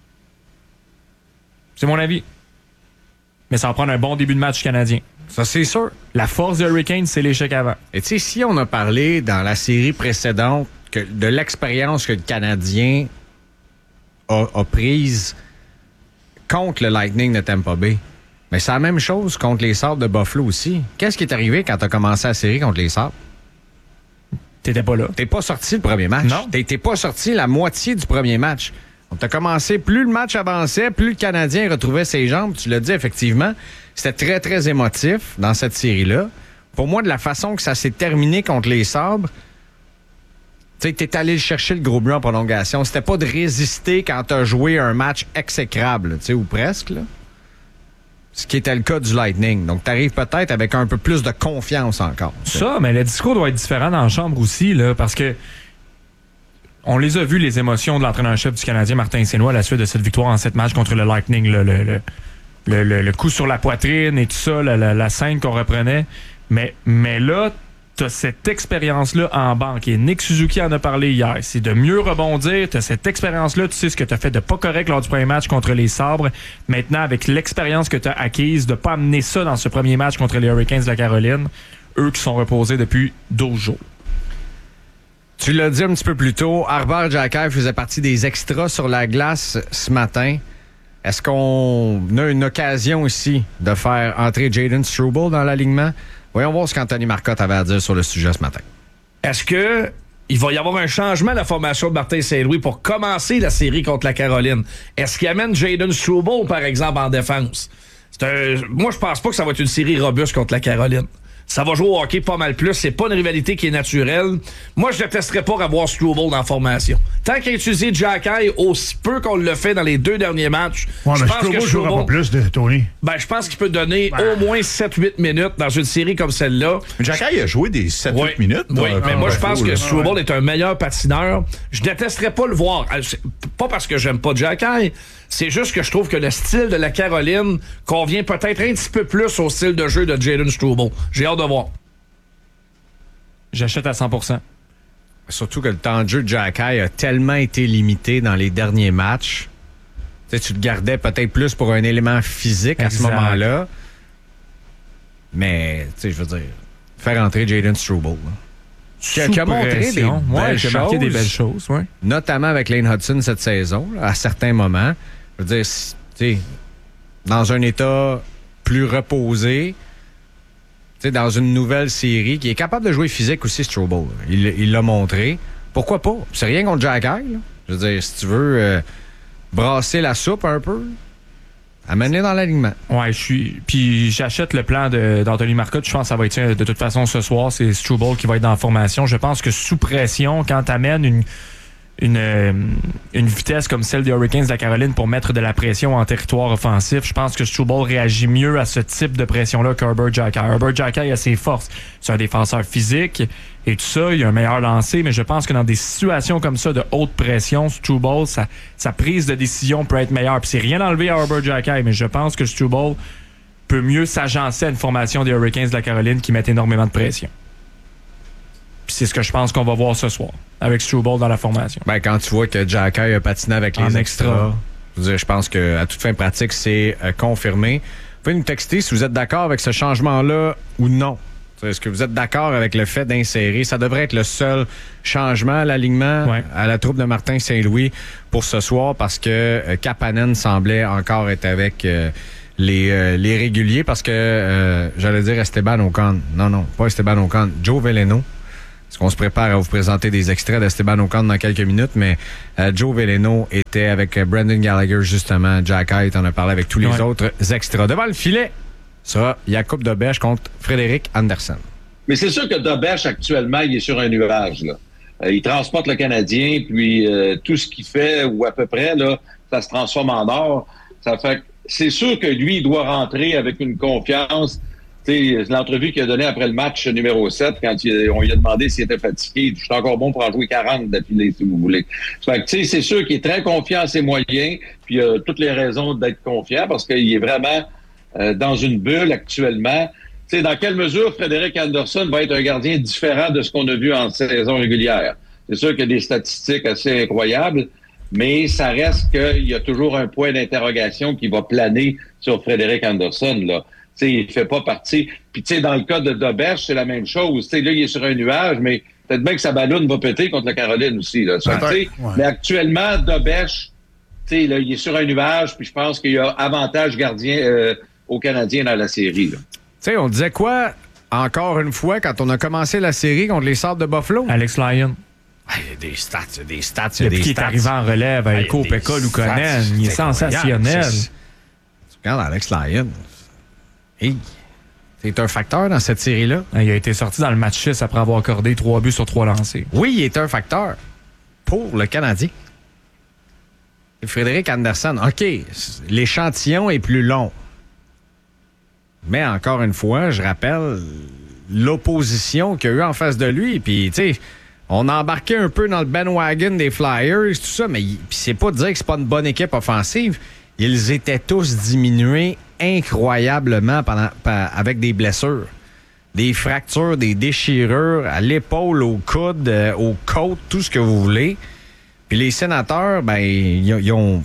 C'est mon avis. Mais ça va prendre un bon début de match canadien. Ça, c'est sûr. La force des Hurricanes, c'est l'échec avant. Et tu sais, si on a parlé dans la série précédente que de l'expérience que le Canadien a, a prise contre le Lightning de Tampa Bay, mais c'est la même chose contre les Sabres de Buffalo aussi. Qu'est-ce qui est arrivé quand tu as commencé la série contre les Sabres? T'étais pas là. T'es pas sorti le premier match. Non. T'es, t'es pas sorti la moitié du premier match. On t'a commencé, plus le match avançait, plus le Canadien retrouvait ses jambes. Tu l'as dit, effectivement. C'était très, très émotif dans cette série-là. Pour moi, de la façon que ça s'est terminé contre les Sabres, tu sais, t'es allé chercher le gros but en prolongation. C'était pas de résister quand t'as joué un match exécrable, tu sais, ou presque, là. Ce qui était le cas du Lightning. Donc, t'arrives peut-être avec un peu plus de confiance encore. T'sais. Ça, mais le discours doit être différent dans la chambre aussi, là, parce que on les a vus, les émotions de l'entraîneur-chef du Canadien, Martin Saint-Louis, à la suite de cette victoire en sept matchs contre le Lightning. Le, le, le, le, le, le coup sur la poitrine et tout ça, la, la, la scène qu'on reprenait. Mais, mais là, t'as cette expérience-là en banque. Et Nick Suzuki en a parlé hier. C'est de mieux rebondir. T'as cette expérience-là. Tu sais ce que t'as fait de pas correct lors du premier match contre les Sabres. Maintenant, avec l'expérience que t'as acquise, de pas amener ça dans ce premier match contre les Hurricanes de la Caroline, eux qui sont reposés depuis douze jours. Tu l'as dit un petit peu plus tôt, Arber Xhekaj faisait partie des extras sur la glace ce matin. Est-ce qu'on a une occasion ici de faire entrer Jayden Struble dans l'alignement? Voyons voir ce qu'Anthony Marcotte avait à dire sur le sujet ce matin. Est-ce que il va y avoir un changement de la formation de Martin Saint-Louis pour commencer la série contre la Caroline? Est-ce qu'il amène Jayden Struble, par exemple, en défense? C'est un... Moi, je pense pas que ça va être une série robuste contre la Caroline. Ça va jouer au hockey pas mal plus. C'est pas une rivalité qui est naturelle. Moi, je détesterais pas avoir Struble dans la formation. Tant qu'il a utilisé Xhekaj aussi peu qu'on le fait dans les deux derniers matchs, ouais, je mais pense Struble que Struble... pas plus de Tony. Ben, je pense qu'il peut donner ben. au moins sept huit minutes dans une série comme celle-là. Xhekaj a joué des sept huit oui. minutes. Oui, mais moi, je pense que Struble ouais. est un meilleur patineur. Je détesterais pas le voir. Pas parce que j'aime pas Xhekaj. C'est juste que je trouve que le style de la Caroline convient peut-être un petit peu plus au style de jeu de Jayden Struble. J'ai hâte de voir. J'achète à cent pour cent. Surtout que le temps de jeu de Xhekaj a tellement été limité dans les derniers matchs. Tu sais, tu le gardais peut-être plus pour un élément physique exact. À ce moment-là. Mais, tu sais, je veux dire, faire entrer Jayden Struble. Qui a, qui a montré des ouais, belles qui a marqué des belles choses. Ouais. Notamment avec Lane Hudson cette saison, là, à certains moments. Je veux dire, tu sais, dans un état plus reposé, t'sais, dans une nouvelle série, qui est capable de jouer physique aussi, Struble. Il, il l'a montré. Pourquoi pas? C'est rien contre Xhekaj. Je veux dire, si tu veux euh, brasser la soupe un peu, amène-les dans l'alignement. Ouais, je suis. Puis j'achète le plan de, d'Anthony Marcotte. Je pense que ça va être de toute façon ce soir. C'est Struble qui va être dans la formation. Je pense que sous pression, quand t'amènes une. Une, euh, une vitesse comme celle des Hurricanes de la Caroline pour mettre de la pression en territoire offensif. Je pense que Struble réagit mieux à ce type de pression-là qu'Arber Xhekaj. Arber Xhekaj a ses forces. C'est un défenseur physique et tout ça. Il a un meilleur lancer, mais je pense que dans des situations comme ça de haute pression, Struble, sa, sa prise de décision peut être meilleure. Puis c'est rien enlevé à Arber Xhekaj, mais je pense que Struble peut mieux s'agencer à une formation des Hurricanes de la Caroline qui mettent énormément de pression. Puis c'est ce que je pense qu'on va voir ce soir, avec Struble dans la formation. Ben, quand tu vois que Xhekaj a patiné avec les en extras, extra. je, veux dire, je pense qu'à toute fin pratique, c'est euh, confirmé. Vous pouvez nous texter si vous êtes d'accord avec ce changement-là ou non. Est-ce que vous êtes d'accord avec le fait d'insérer? Ça devrait être le seul changement à l'alignement ouais. à la troupe de Martin Saint-Louis pour ce soir, parce que euh, Kapanen semblait encore être avec euh, les, euh, les réguliers, parce que, euh, j'allais dire Esteban Ocon. Non, non, pas Esteban Ocon. Joe Veleno. Parce qu'on se prépare à vous présenter des extraits d'Esteban Ocon dans quelques minutes, mais euh, Joe Veleno était avec euh, Brendan Gallagher, justement. Xhekaj en a parlé avec tous les ouais. autres extras. Devant le filet sera Jakub Dobeš contre Frédéric Andersen. Mais c'est sûr que Dobeš, actuellement, il est sur un nuage. Là. Euh, il transporte le Canadien, puis euh, tout ce qu'il fait, ou à peu près, là, ça se transforme en or. Ça fait c'est sûr que lui, il doit rentrer avec une confiance. T'sais, l'entrevue qu'il a donnée après le match numéro sept, quand il, on lui a demandé s'il était fatigué, je suis encore bon pour en jouer quarante d'affilée, si vous voulez. Fait que, c'est sûr qu'il est très confiant en ses moyens, puis il a toutes les raisons d'être confiant, parce qu'il est vraiment euh, dans une bulle actuellement. T'sais, dans quelle mesure Frédéric Andersen va être un gardien différent de ce qu'on a vu en saison régulière? C'est sûr qu'il y a des statistiques assez incroyables, mais ça reste qu'il y a toujours un point d'interrogation qui va planer sur Frédéric Andersen, là. T'sais, il fait pas partie. Puis, tu sais, dans le cas de Dobeš, c'est la même chose. T'sais, là, il est sur un nuage, mais peut-être bien que sa ballonne va péter contre la Caroline aussi. Là. Ça, ouais. Mais actuellement, Dobeš, là, il est sur un nuage, puis je pense qu'il y a avantage gardien euh, aux Canadiens dans la série. Tu sais, on disait quoi encore une fois, quand on a commencé la série contre les Sables de Buffalo. Alex Lyon. Il y a des stats, il y a des stats, il y a des Depuis qu'il est stats. arrivé en relève avec Kopeka Luukkonen, il est sensationnel. Tu regardes Alex Lyon. Hey, c'est un facteur dans cette série-là. Il a été sorti dans le match six après avoir accordé trois buts sur trois lancés. Oui, il est un facteur pour le Canadien. Frédéric Anderson, OK, l'échantillon est plus long. Mais encore une fois, je rappelle l'opposition qu'il y a eu en face de lui. Puis, tu sais, on a embarqué un peu dans le bandwagon des Flyers, tout ça, mais c'est pas de dire que c'est pas une bonne équipe offensive. Ils étaient tous diminués incroyablement pendant, avec des blessures. Des fractures, des déchirures à l'épaule, au coude, euh, aux côtes, tout ce que vous voulez. Puis les Sénateurs, ben, ils ont...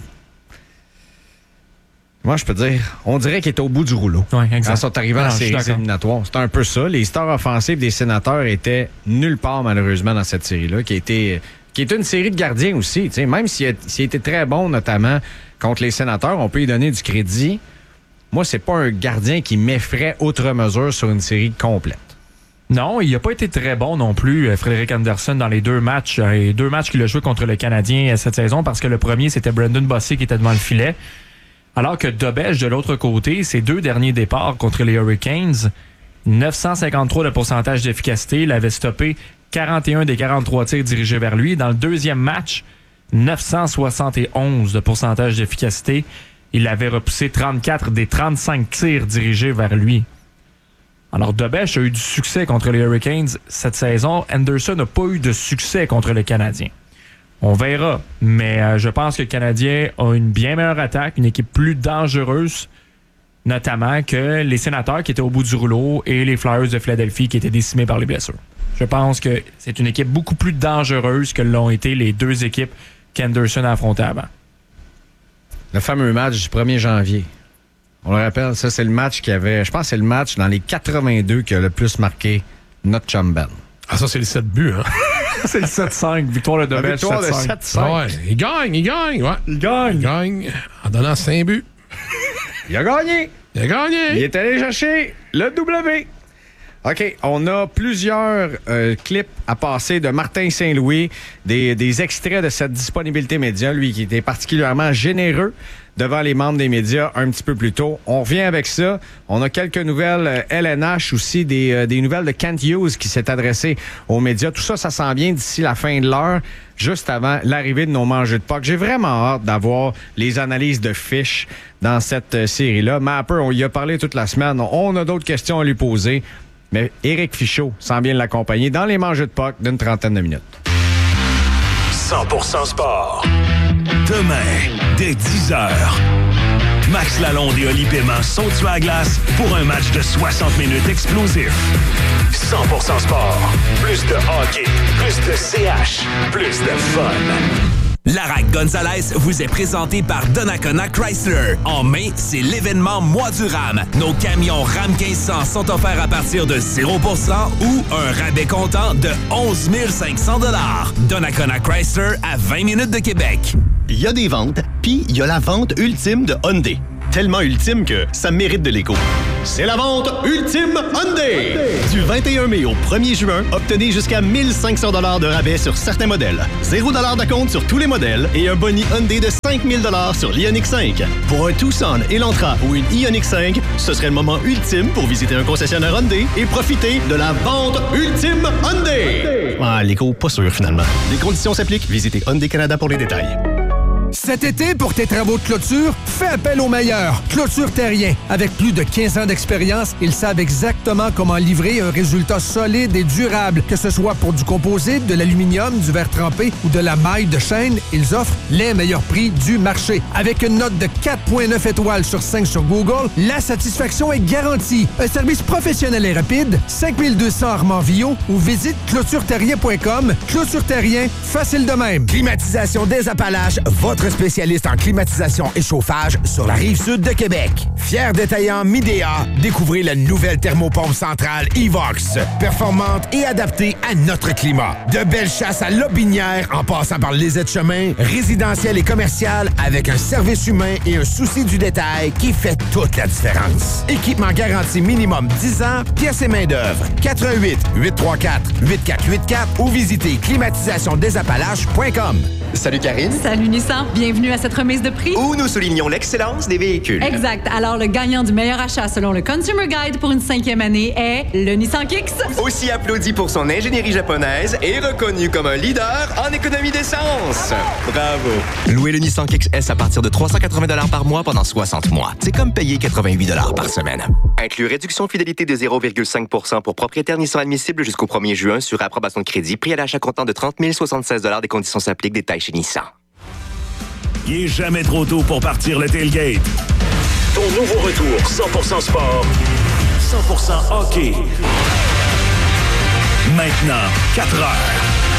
Moi, je peux dire, on dirait qu'ils étaient au bout du rouleau. Oui, exact. Quand ils sont arrivés Ah, dans non, ces séries éliminatoires. C'était un peu ça. Les stars offensives des Sénateurs étaient nulle part, malheureusement, dans cette série-là, qui était, qui était une série de gardiens aussi. T'sais. Même s'il a, s'il a été très bon, notamment contre les Sénateurs, on peut lui donner du crédit. Moi, c'est pas un gardien qui m'effraie outre mesure sur une série complète. Non, il n'a pas été très bon non plus, Frédéric Anderson, dans les deux matchs. Les deux matchs qu'il a joué contre le Canadien cette saison, parce que le premier, c'était Brandon Bossé qui était devant le filet. Alors que Dobej, de l'autre côté, ses deux derniers départs contre les Hurricanes, neuf cent cinquante-trois de pourcentage d'efficacité. Il avait stoppé quarante et un des quarante-trois tirs dirigés vers lui. Dans le deuxième match, neuf cent soixante et onze de pourcentage d'efficacité. Il avait repoussé trente-quatre des trente-cinq tirs dirigés vers lui. Alors, Dobej a eu du succès contre les Hurricanes cette saison. Anderson n'a pas eu de succès contre le Canadien. On verra, mais euh, je pense que le Canadien a une bien meilleure attaque, une équipe plus dangereuse, notamment que les Sénateurs qui étaient au bout du rouleau et les Flyers de Philadelphie qui étaient décimés par les blessures. Je pense que c'est une équipe beaucoup plus dangereuse que l'ont été les deux équipes qu'Anderson a affrontées avant. Le fameux match du premier janvier. On le rappelle, ça, c'est le match qui avait... Je pense que c'est le match dans les quatre-vingt-deux qui a le plus marqué notre chum Ben. Ah, ça, c'est le sept buts, hein? C'est le sept cinq. Victoire de Dobej, victoire de sept cinq. Ah ouais, il gagne, il gagne, ouais. Il gagne. Il gagne en donnant cinq buts. Il a gagné. Il a gagné. Il est allé chercher le W. OK, on a plusieurs euh, clips à passer de Martin Saint-Louis, des, des extraits de cette disponibilité média, lui qui était particulièrement généreux devant les membres des médias un petit peu plus tôt. On revient avec ça. On a quelques nouvelles euh, L N H aussi, des, euh, des nouvelles de Kent Hughes qui s'est adressé aux médias. Tout ça, ça s'en vient d'ici la fin de l'heure, juste avant l'arrivée de nos mangeux de Pâques. J'ai vraiment hâte d'avoir les analyses de fiches dans cette euh, série-là. Mapper, on y a parlé toute la semaine. On a d'autres questions à lui poser. Mais Éric Fichaud s'en vient l'accompagner dans les mangeux de Pâques d'une trentaine de minutes. cent pour cent sport. Demain, dès dix heures, Max Lalonde et Oli Paiement sont sur la glace pour un match de soixante minutes explosif. cent pour cent sport. Plus de hockey, plus de C H, plus de fun. L'Arac Gonzalez vous est présenté par Donnacona Chrysler. En mai, c'est l'événement Mois du RAM. Nos camions RAM quinze cents sont offerts à partir de zéro pour cent ou un rabais comptant de onze mille cinq cents dollars. Donnacona Chrysler à vingt minutes de Québec. Il y a des ventes, puis il y a la vente ultime de Hyundai. Tellement ultime que ça mérite de l'écho. C'est la vente ultime Hyundai! Du vingt et un mai au premier juin, obtenez jusqu'à mille cinq cents dollars de rabais sur certains modèles, zéro dollar de compte sur tous les modèles et un boni Hyundai de cinq mille dollars sur l'Ioniq cinq. Pour un Tucson, Elantra ou une Ioniq cinq, ce serait le moment ultime pour visiter un concessionnaire Hyundai et profiter de la vente ultime Hyundai! Ah, l'écho, pas sûr finalement. Les conditions s'appliquent. Visitez Hyundai Canada pour les détails. Cet été, pour tes travaux de clôture, fais appel aux meilleurs. Clôture Terrien. Avec plus de quinze ans d'expérience, ils savent exactement comment livrer un résultat solide et durable. Que ce soit pour du composite, de l'aluminium, du verre trempé ou de la maille de chaîne, ils offrent les meilleurs prix du marché. Avec une note de quatre virgule neuf étoiles sur cinq sur Google, la satisfaction est garantie. Un service professionnel et rapide, cinq mille deux cents Armand-Villot ou visite clôture terrien point com. Clôture Terrien, facile de même. Climatisation des Appalaches, votre spécialiste en climatisation et chauffage sur la rive sud de Québec. Fier détaillant Midea, découvrez la nouvelle thermopompe centrale Evox. Performante et adaptée à notre climat. De belles chasses à Lobinière en passant par les aides-chemins, résidentiel et commercial avec un service humain et un souci du détail qui fait toute la différence. Équipement garanti minimum dix ans, pièces et main-d'œuvre. quatre un huit, huit trois quatre, huit quatre huit quatre ou visitez climatisation des appalaches point com. Salut Karine. Salut Nissan, bienvenue à cette remise de prix. Où nous soulignons l'excellence des véhicules. Exact. Alors, le gagnant du meilleur achat selon le Consumer Guide pour une cinquième année est le Nissan Kicks. Aussi applaudi pour son ingénierie japonaise et reconnu comme un leader en économie d'essence. Bravo. Louez le Nissan Kicks S à partir de trois cent quatre-vingts dollars par mois pendant soixante mois. C'est comme payer quatre-vingt-huit dollars par semaine. Inclus réduction fidélité de zéro virgule cinq pour cent pour propriétaires Nissan admissible jusqu'au premier juin sur approbation de crédit. Prix à l'achat comptant de trente mille soixante-seize dollars. Des conditions s'appliquent. Détails chez Nissan. Il n'est jamais trop tôt pour partir le tailgate. Ton nouveau retour cent pour cent sport, cent pour cent hockey. Maintenant, quatre heures.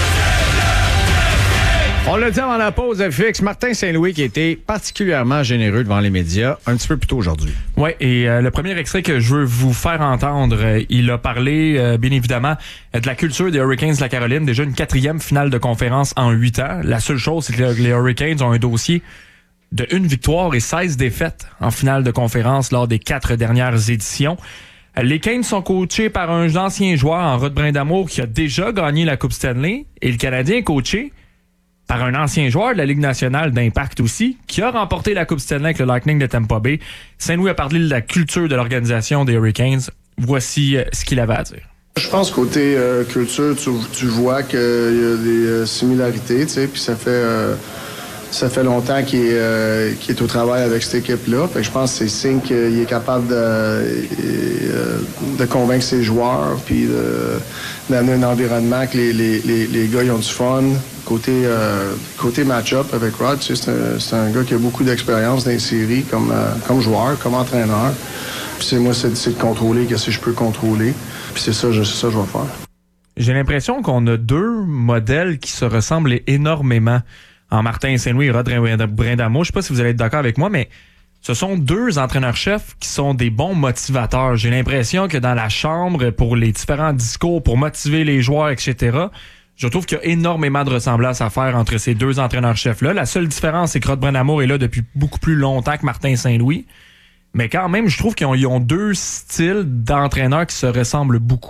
On l'a dit avant la pause, F X, Martin Saint-Louis qui a été particulièrement généreux devant les médias un petit peu plus tôt aujourd'hui. Oui, et euh, le premier extrait que je veux vous faire entendre, euh, il a parlé, euh, bien évidemment, euh, de la culture des Hurricanes de la Caroline. Déjà une quatrième finale de conférence en huit ans. La seule chose, c'est que les Hurricanes ont un dossier de une victoire et seize défaites en finale de conférence lors des quatre dernières éditions. Les Canes sont coachés par un ancien joueur en Rod Brindamour qui a déjà gagné la Coupe Stanley, et le Canadien est coaché par un ancien joueur de la Ligue nationale d'Impact aussi, qui a remporté la Coupe Stanley avec le Lightning de Tampa Bay. Saint-Louis a parlé de la culture de l'organisation des Hurricanes. Voici ce qu'il avait à dire. Je pense côté euh, culture, tu, tu vois qu'il y a des euh, similarités, tu sais, puis ça fait euh, ça fait longtemps qu'il est, euh, qu'il est au travail avec cette équipe-là. Fait que je pense que c'est signe qu'il est capable de, euh, de convaincre ses joueurs, puis de, d'amener un environnement que les, les, les, les gars ils ont du fun. Côté, euh, côté match-up avec Rod, tu sais, c'est, un, c'est un gars qui a beaucoup d'expérience dans les séries comme, euh, comme joueur, comme entraîneur. Puis c'est moi, c'est, c'est de contrôler que si je peux contrôler. Puis c'est ça, je, c'est ça que je vais faire. J'ai l'impression qu'on a deux modèles qui se ressemblent énormément en Martin Saint-Louis et Rod Brindamour. Je sais pas si vous allez être d'accord avec moi, mais ce sont deux entraîneurs-chefs qui sont des bons motivateurs. J'ai l'impression que dans la chambre, pour les différents discours, pour motiver les joueurs, et cetera, je trouve qu'il y a énormément de ressemblances à faire entre ces deux entraîneurs-chefs-là. La seule différence, c'est que Rod Brindamour est là depuis beaucoup plus longtemps que Martin Saint-Louis. Mais quand même, je trouve qu'ils ont, ils ont deux styles d'entraîneurs qui se ressemblent beaucoup.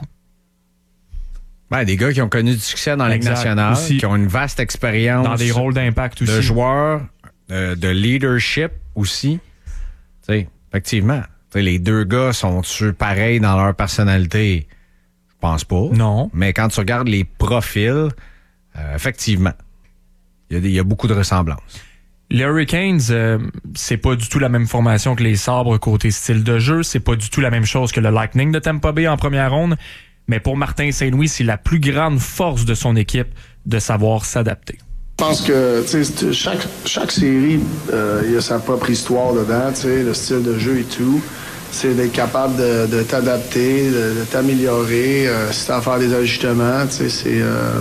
Ben, des gars qui ont connu du succès dans la Ligue nationale, aussi, qui ont une vaste expérience. Dans des rôles d'impact aussi. De joueurs, euh, de leadership aussi. Tu sais, effectivement. T'sais, les deux gars sont-ils pareils dans leur personnalité? Je pense pas. Non. Mais quand tu regardes les profils, euh, effectivement, il y, y a beaucoup de ressemblances. Les Hurricanes, euh, c'est pas du tout la même formation que les Sabres côté style de jeu. C'est pas du tout la même chose que le Lightning de Tampa Bay en première ronde. Mais pour Martin Saint-Louis, c'est la plus grande force de son équipe de savoir s'adapter. Je pense que chaque, chaque série, euh, il y a sa propre histoire dedans, le style de jeu et tout. C'est d'être capable de, de t'adapter, de, de t'améliorer, euh, si tu as à faire des ajustements. C'est, euh,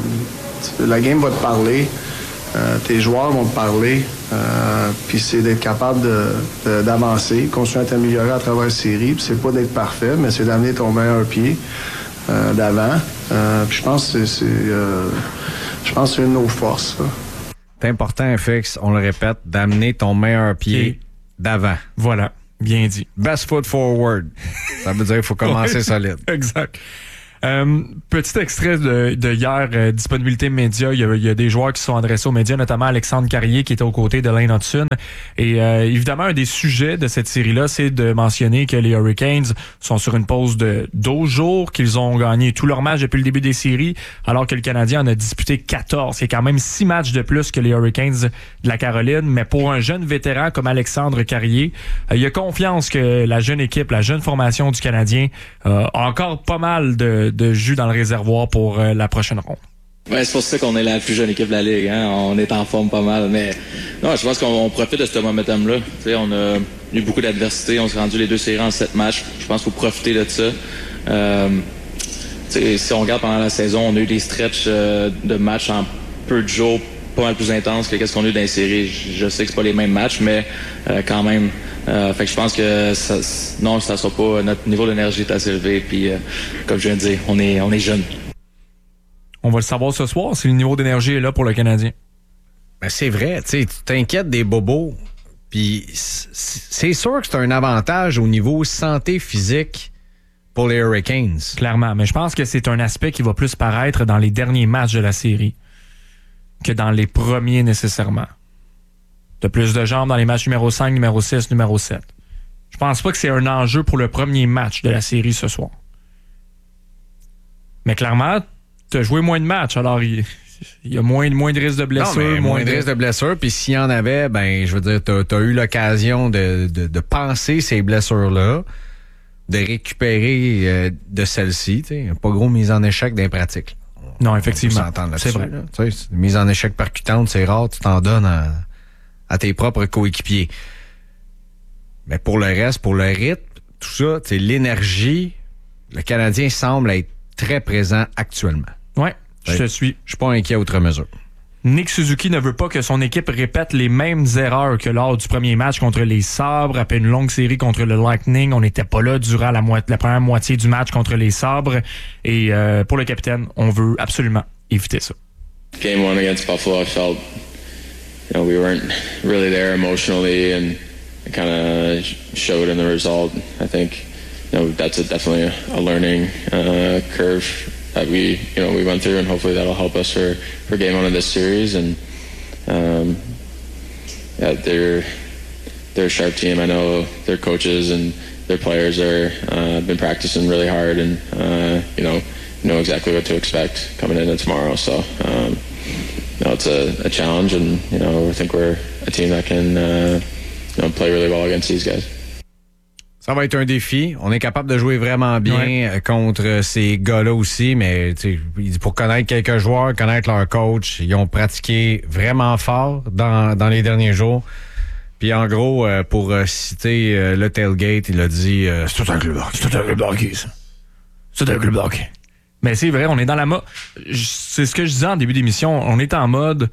la game va te parler, euh, tes joueurs vont te parler, euh, puis c'est d'être capable de, de, d'avancer, continuer à t'améliorer à travers la série. Puis c'est pas d'être parfait, mais c'est d'amener ton meilleur pied euh, d'avant. Euh, puis je pense que c'est, c'est, euh, je pense que c'est une de nos forces. Ça. C'est important, F X, on le répète, d'amener ton meilleur pied okay. d'avant. Voilà. Bien dit. Best foot forward. Ça veut dire qu'il faut commencer ouais, solide. Exact. Euh, petit extrait de, de hier, euh, disponibilité média. Il y, a, il y a des joueurs qui sont adressés aux médias, notamment Alexandre Carrier qui était aux côtés de Lane Hudson. Et euh, évidemment, un des sujets de cette série-là, c'est de mentionner que les Hurricanes sont sur une pause de douze jours, qu'ils ont gagné tous leurs matchs depuis le début des séries, alors que le Canadien en a disputé quatorze. C'est quand même six matchs de plus que les Hurricanes de la Caroline. Mais pour un jeune vétéran comme Alexandre Carrier, euh, il a confiance que la jeune équipe, la jeune formation du Canadien euh, a encore pas mal de de jus dans le réservoir pour euh, la prochaine ronde. Ouais, c'est pour ça qu'on est la plus jeune équipe de la Ligue. Hein? On est en forme pas mal. Mais non, je pense qu'on on profite de ce momentum-là. T'sais, on a eu beaucoup d'adversité. On s'est rendu les deux séries en sept matchs. Je pense qu'il faut profiter de ça. Euh, si on regarde pendant la saison, on a eu des stretches euh, de matchs en peu de jours pas mal plus intense que ce qu'on a eu dans les séries. Je, je sais que c'est pas les mêmes matchs, mais euh, quand même. Euh, fait que je pense que ça, non, ça sera pas. Notre niveau d'énergie est assez élevé. Puis, euh, comme je viens de dire, on est, on est jeunes. On va le savoir ce soir si le niveau d'énergie est là pour le Canadien. Ben c'est vrai, tu sais, tu t'inquiètes des bobos. Puis c'est sûr que c'est un avantage au niveau santé physique pour les Hurricanes. Clairement, mais je pense que c'est un aspect qui va plus paraître dans les derniers matchs de la série que dans les premiers nécessairement. De plus de jambes dans les matchs numéro cinq, numéro six, numéro sept. Je pense pas que c'est un enjeu pour le premier match de la série ce soir. Mais clairement, tu as joué moins de matchs, alors il, il y a moins, moins de risques de blessure. Non, mais moins, moins de de... risques de blessure, puis s'il y en avait, ben je veux dire, tu as eu l'occasion de, de, de penser ces blessures-là, de récupérer euh, de celles-ci. Pas gros mise en échec des pratiques. Non, effectivement. C'est vrai. Là. Mise en échec percutante, c'est rare, tu t'en donnes à, à tes propres coéquipiers. Mais pour le reste, pour le rythme, tout ça, l'énergie, le Canadien semble être très présent actuellement. Oui, je te suis. Je suis pas inquiet outre mesure. Nick Suzuki ne veut pas que son équipe répète les mêmes erreurs que lors du premier match contre les Sabres. Après une longue série contre le Lightning, on n'était pas là durant la, mo- la première moitié du match contre les Sabres. Et euh, pour le capitaine, on veut absolument éviter ça. Game one against Buffalo, I felt you know, we weren't really there emotionally, and it kind of showed in the result. I think you know, that's a, definitely a, a learning uh, curve that we, you know, we went through, and hopefully that'll help us for, for game one of this series. And um, yeah, they're they're a sharp team. I know their coaches and their players are uh, been practicing really hard, and uh, you know know exactly what to expect coming into tomorrow. So um, you know, it's a, a challenge, and you know I think we're a team that can uh, you know play really well against these guys. Ça va être un défi. On est capable de jouer vraiment bien ouais. contre ces gars-là aussi, mais pour connaître quelques joueurs, connaître leur coach, ils ont pratiqué vraiment fort dans, dans les derniers jours. Puis en gros, pour citer le tailgate, il a dit euh, « C'est tout un club hockey. C'est tout un club hockey, ça. C'est un club hockey. » Mais c'est vrai, on est dans la mode... C'est ce que je disais en début d'émission. On est en mode...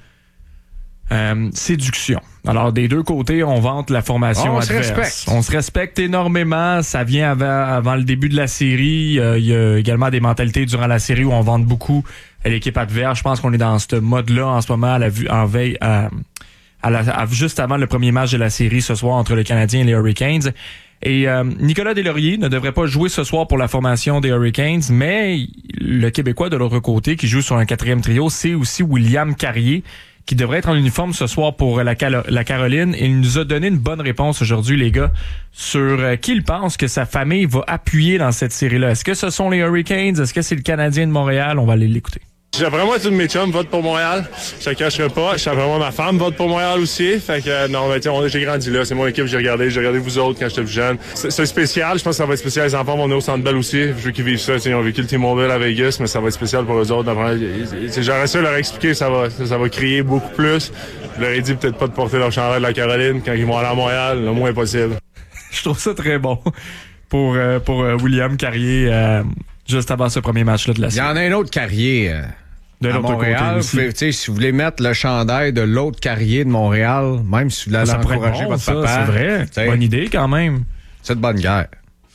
Euh, séduction. Alors, des deux côtés, on vante la formation on adverse. Se respecte. On se respecte énormément. Ça vient avant, avant le début de la série. Euh, il y a également des mentalités durant la série où on vante beaucoup l'équipe adverse. Je pense qu'on est dans ce mode-là en ce moment à la vue, en veille, à, à la, à, juste avant le premier match de la série ce soir entre le Canadien et les Hurricanes. Et euh, Nicolas Deslauriers ne devrait pas jouer ce soir pour la formation des Hurricanes, mais le Québécois de l'autre côté qui joue sur un quatrième trio, c'est aussi William Carrier, qui devrait être en uniforme ce soir pour la, Cal- la Caroline. Il nous a donné une bonne réponse aujourd'hui, les gars, sur euh, qui il pense que sa famille va appuyer dans cette série-là. Est-ce que ce sont les Hurricanes? Est-ce que c'est le Canadien de Montréal? On va aller l'écouter. J'aimerais moi, tous mes chums votent pour Montréal. Je te cacherai pas. J'aimerais moi, ma femme vote pour Montréal aussi. Fait que, euh, non, ben, on, j'ai grandi là. C'est mon équipe que j'ai regardé. J'ai regardé vous autres quand j'étais plus jeune. C'est, c'est spécial. Je pense que ça va être spécial. Les enfants vont venir au Centre Bell aussi. Je veux qu'ils vivent ça. Ils ont vécu le T-Mobile à Vegas, mais ça va être spécial pour eux autres. J'aurais ça leur expliquer. Ça va, ça, ça va crier beaucoup plus. Je leur ai dit peut-être pas de porter leur chandail de la Caroline quand ils vont aller à Montréal. Le moins possible. Je trouve ça très bon pour, euh, pour euh, William Carrier, euh, juste avant ce premier match-là de la série. Il y en a un autre Carrier. Euh... De à Montréal, vous pouvez, si vous voulez mettre le chandail de l'autre Carrier de Montréal, même si vous voulez encourager bon, votre ça, papa. C'est vrai. C'est bonne idée quand même. C'est de bonne guerre.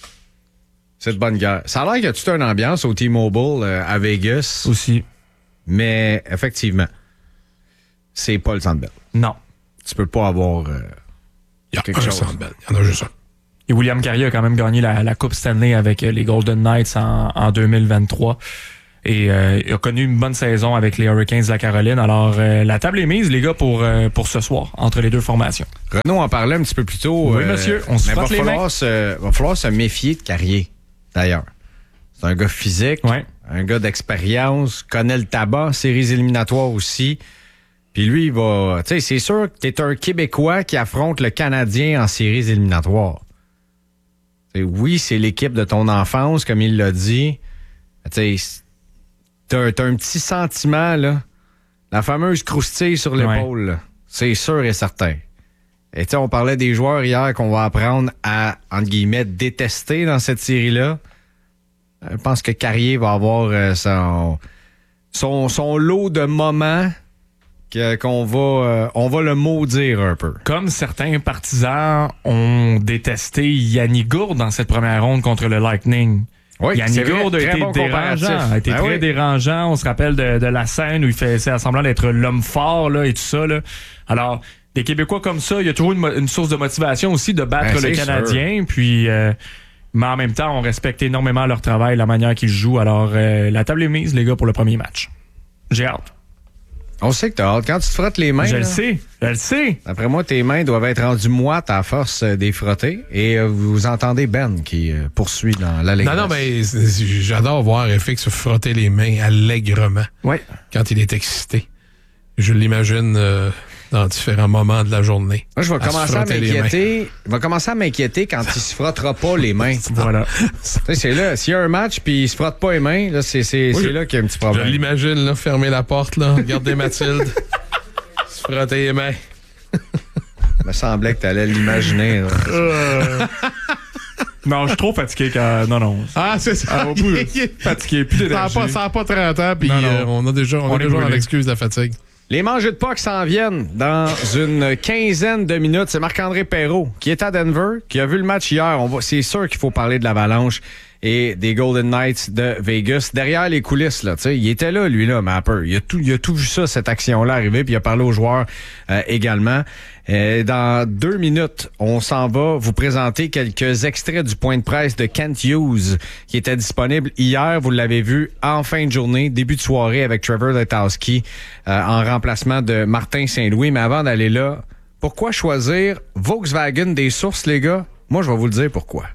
C'est de bonne guerre. Ça a l'air qu'il y a toute une ambiance au T-Mobile euh, à Vegas. Aussi. Mais effectivement, c'est pas le Centre Bell. Non. Tu peux pas avoir euh, il y a quelque chose. Centre Bell. Il y en a juste un. Et William Carrier a quand même gagné la, la Coupe Stanley avec les Golden Knights en, en deux mille vingt-trois. Et euh, il a connu une bonne saison avec les Hurricanes de la Caroline. Alors, euh, la table est mise, les gars, pour, euh, pour ce soir, entre les deux formations. Renaud en parlait un petit peu plus tôt. Oui, euh, monsieur, on se frotte les mains. Il va falloir se méfier de Carrier, d'ailleurs. C'est un gars physique, ouais. un gars d'expérience, connaît le tabac, séries éliminatoires aussi. Puis lui, il va... Tu sais, c'est sûr que t'es un Québécois qui affronte le Canadien en séries éliminatoires. T'sais, oui, c'est l'équipe de ton enfance, comme il l'a dit. Tu sais... T'as, t'as un petit sentiment, là. La fameuse croustille sur l'épaule, ouais. C'est sûr et certain. Et tu sais, on parlait des joueurs hier qu'on va apprendre à, entre guillemets, détester dans cette série-là. Je pense que Carrier va avoir euh, son, son, son lot de moments que- qu'on va, euh, on va le maudire un peu. Comme certains partisans ont détesté Yannick Gourde dans cette première ronde contre le Lightning. Oui, c'est Yannick vrai, Gourde a très été bon comparatif. dérangeant, a été Ben très oui. dérangeant. On se rappelle de, de la scène où il fait semblant d'être l'homme fort là, et tout ça. Là. Alors, des Québécois comme ça, il y a toujours une, mo- une source de motivation aussi de battre Ben, le c'est Canadien. Puis, euh, mais en même temps, on respecte énormément leur travail, la manière qu'ils jouent. Alors, euh, la table est mise, les gars, pour le premier match. J'ai hâte. On sait que t'as hâte. Quand tu te frottes les mains... Je le là, sais, je le sais. D'après moi, tes mains doivent être rendues moites à force euh, des frotter. Et euh, vous entendez Ben qui euh, poursuit dans la Non, non, mais c'est- j'adore voir F X se frotter les mains allègrement ouais. quand il est excité. Je l'imagine euh, dans différents moments de la journée. Moi, je vais à se commencer à frotter les mains. m'inquiéter. Je vais commencer à m'inquiéter quand il se frottera pas les mains. Voilà. Tu sais, c'est là. S'il y a un match puis il se frotte pas les mains, là, c'est, c'est, Oui, c'est je- là qu'il y a un petit Je problème. l'imagine, là, fermer la porte, là, regarder Mathilde, se frotter les mains. Il me semblait que tu allais l'imaginer. là. Euh, Non, je suis trop fatigué quand. Non, non. Ah, c'est ça. Ah, au bout, fatigué, plus Ça n'a d'énergie. pas, ça a pas trente ans, puis Non, non. euh, on a déjà, on On a est déjà brûlé. l'excuse de la fatigue. Les mangeux de Pâques s'en viennent dans une quinzaine de minutes. C'est Marc-André Perrault qui est à Denver, qui a vu le match hier. On va, c'est sûr qu'il faut parler de l'Avalanche et des Golden Knights de Vegas. Derrière les coulisses, là, tu sais, il était là, lui, là, Mapper. Il a tout, il a tout vu ça, cette action-là arriver, puis il a parlé aux joueurs euh, également. Euh, dans deux minutes, on s'en va vous présenter quelques extraits du point de presse de Kent Hughes qui était disponible hier. Vous l'avez vu en fin de journée, début de soirée avec Trevor Letowski euh, en remplacement de Martin Saint-Louis. Mais avant d'aller là, pourquoi choisir Volkswagen des sources, les gars? Moi, je vais vous le dire pourquoi.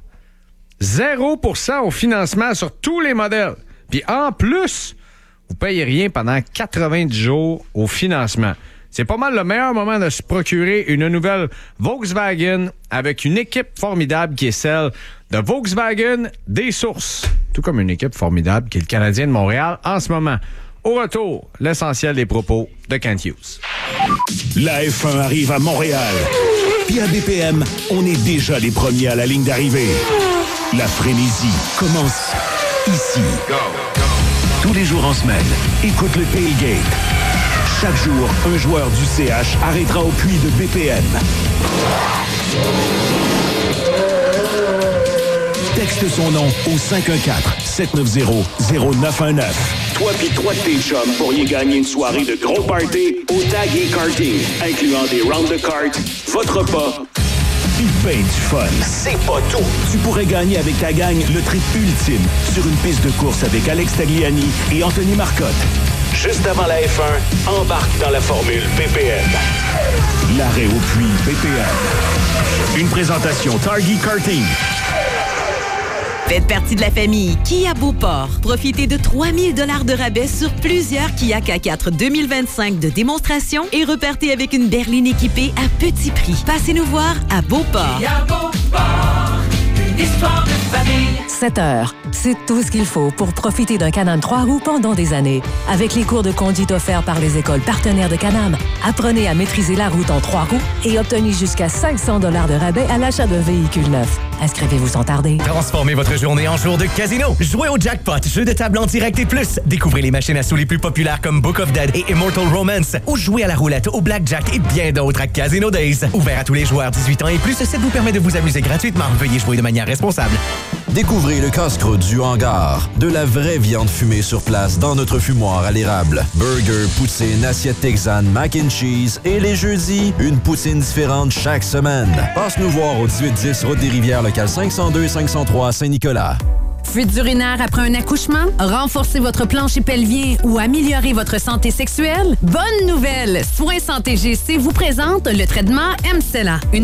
zéro pour cent au financement sur tous les modèles. Puis en plus, vous payez rien pendant quatre-vingt-dix jours au financement. C'est pas mal le meilleur moment de se procurer une nouvelle Volkswagen avec une équipe formidable qui est celle de Volkswagen des sources. Tout comme une équipe formidable qui est le Canadien de Montréal en ce moment. Au retour, l'essentiel des propos de Kent Hughes. La F un arrive à Montréal. Puis à B P M, on est déjà les premiers à la ligne d'arrivée. La frénésie commence ici. Tous les jours en semaine, écoute le Tailgate. Chaque jour, un joueur du C H arrêtera au puits de B P M. Texte son nom au cinq un quatre, sept neuf zéro, zéro neuf un neuf. Toi pis trois de tes chums pourriez gagner une soirée de gros party au Tag et Karting, incluant des rounds de cartes, votre repas, pis ben du fun. C'est pas tout! Tu pourrais gagner avec ta gang le trip ultime sur une piste de course avec Alex Tagliani et Anthony Marcotte. Juste avant la F un, embarque dans la formule B P M. L'arrêt au puits B P M. Une présentation Target Karting. Faites partie de la famille Kia Beauport. Profitez de trois mille dollars de rabais sur plusieurs Kia K quatre deux mille vingt-cinq de démonstration et repartez avec une berline équipée à petit prix. Passez nous voir à Beauport. Kia Beauport, une histoire de famille. sept heures, c'est tout ce qu'il faut pour profiter d'un Can-Am trois roues pendant des années. Avec les cours de conduite offerts par les écoles partenaires de Can-Am, apprenez à maîtriser la route en trois roues et obtenez jusqu'à cinq cents dollars de rabais à l'achat d'un véhicule neuf. Inscrivez-vous sans tarder. Transformez votre journée en jour de casino. Jouez au jackpot, jeu de table en direct et plus. Découvrez les machines à sous les plus populaires comme Book of Dead et Immortal Romance. Ou jouez à la roulette, au blackjack et bien d'autres à Casino Days. Ouvert à tous les joueurs dix-huit ans et plus, ça vous permet de vous amuser gratuitement. Veuillez jouer de manière responsable. Découvrez le casse-croûte du hangar. De la vraie viande fumée sur place dans notre fumoir à l'érable. Burger, poutine, assiette texane, mac and cheese. Et les jeudis, une poutine différente chaque semaine. Passe nous voir au dix-huit dix Route des Rivières, local cinq cent deux cinq cent trois à Saint-Nicolas. Fuite urinaire après un accouchement? Renforcer votre plancher pelvien ou améliorer votre santé sexuelle? Bonne nouvelle! Soins Santé G C vous présente le traitement M C E L A. Une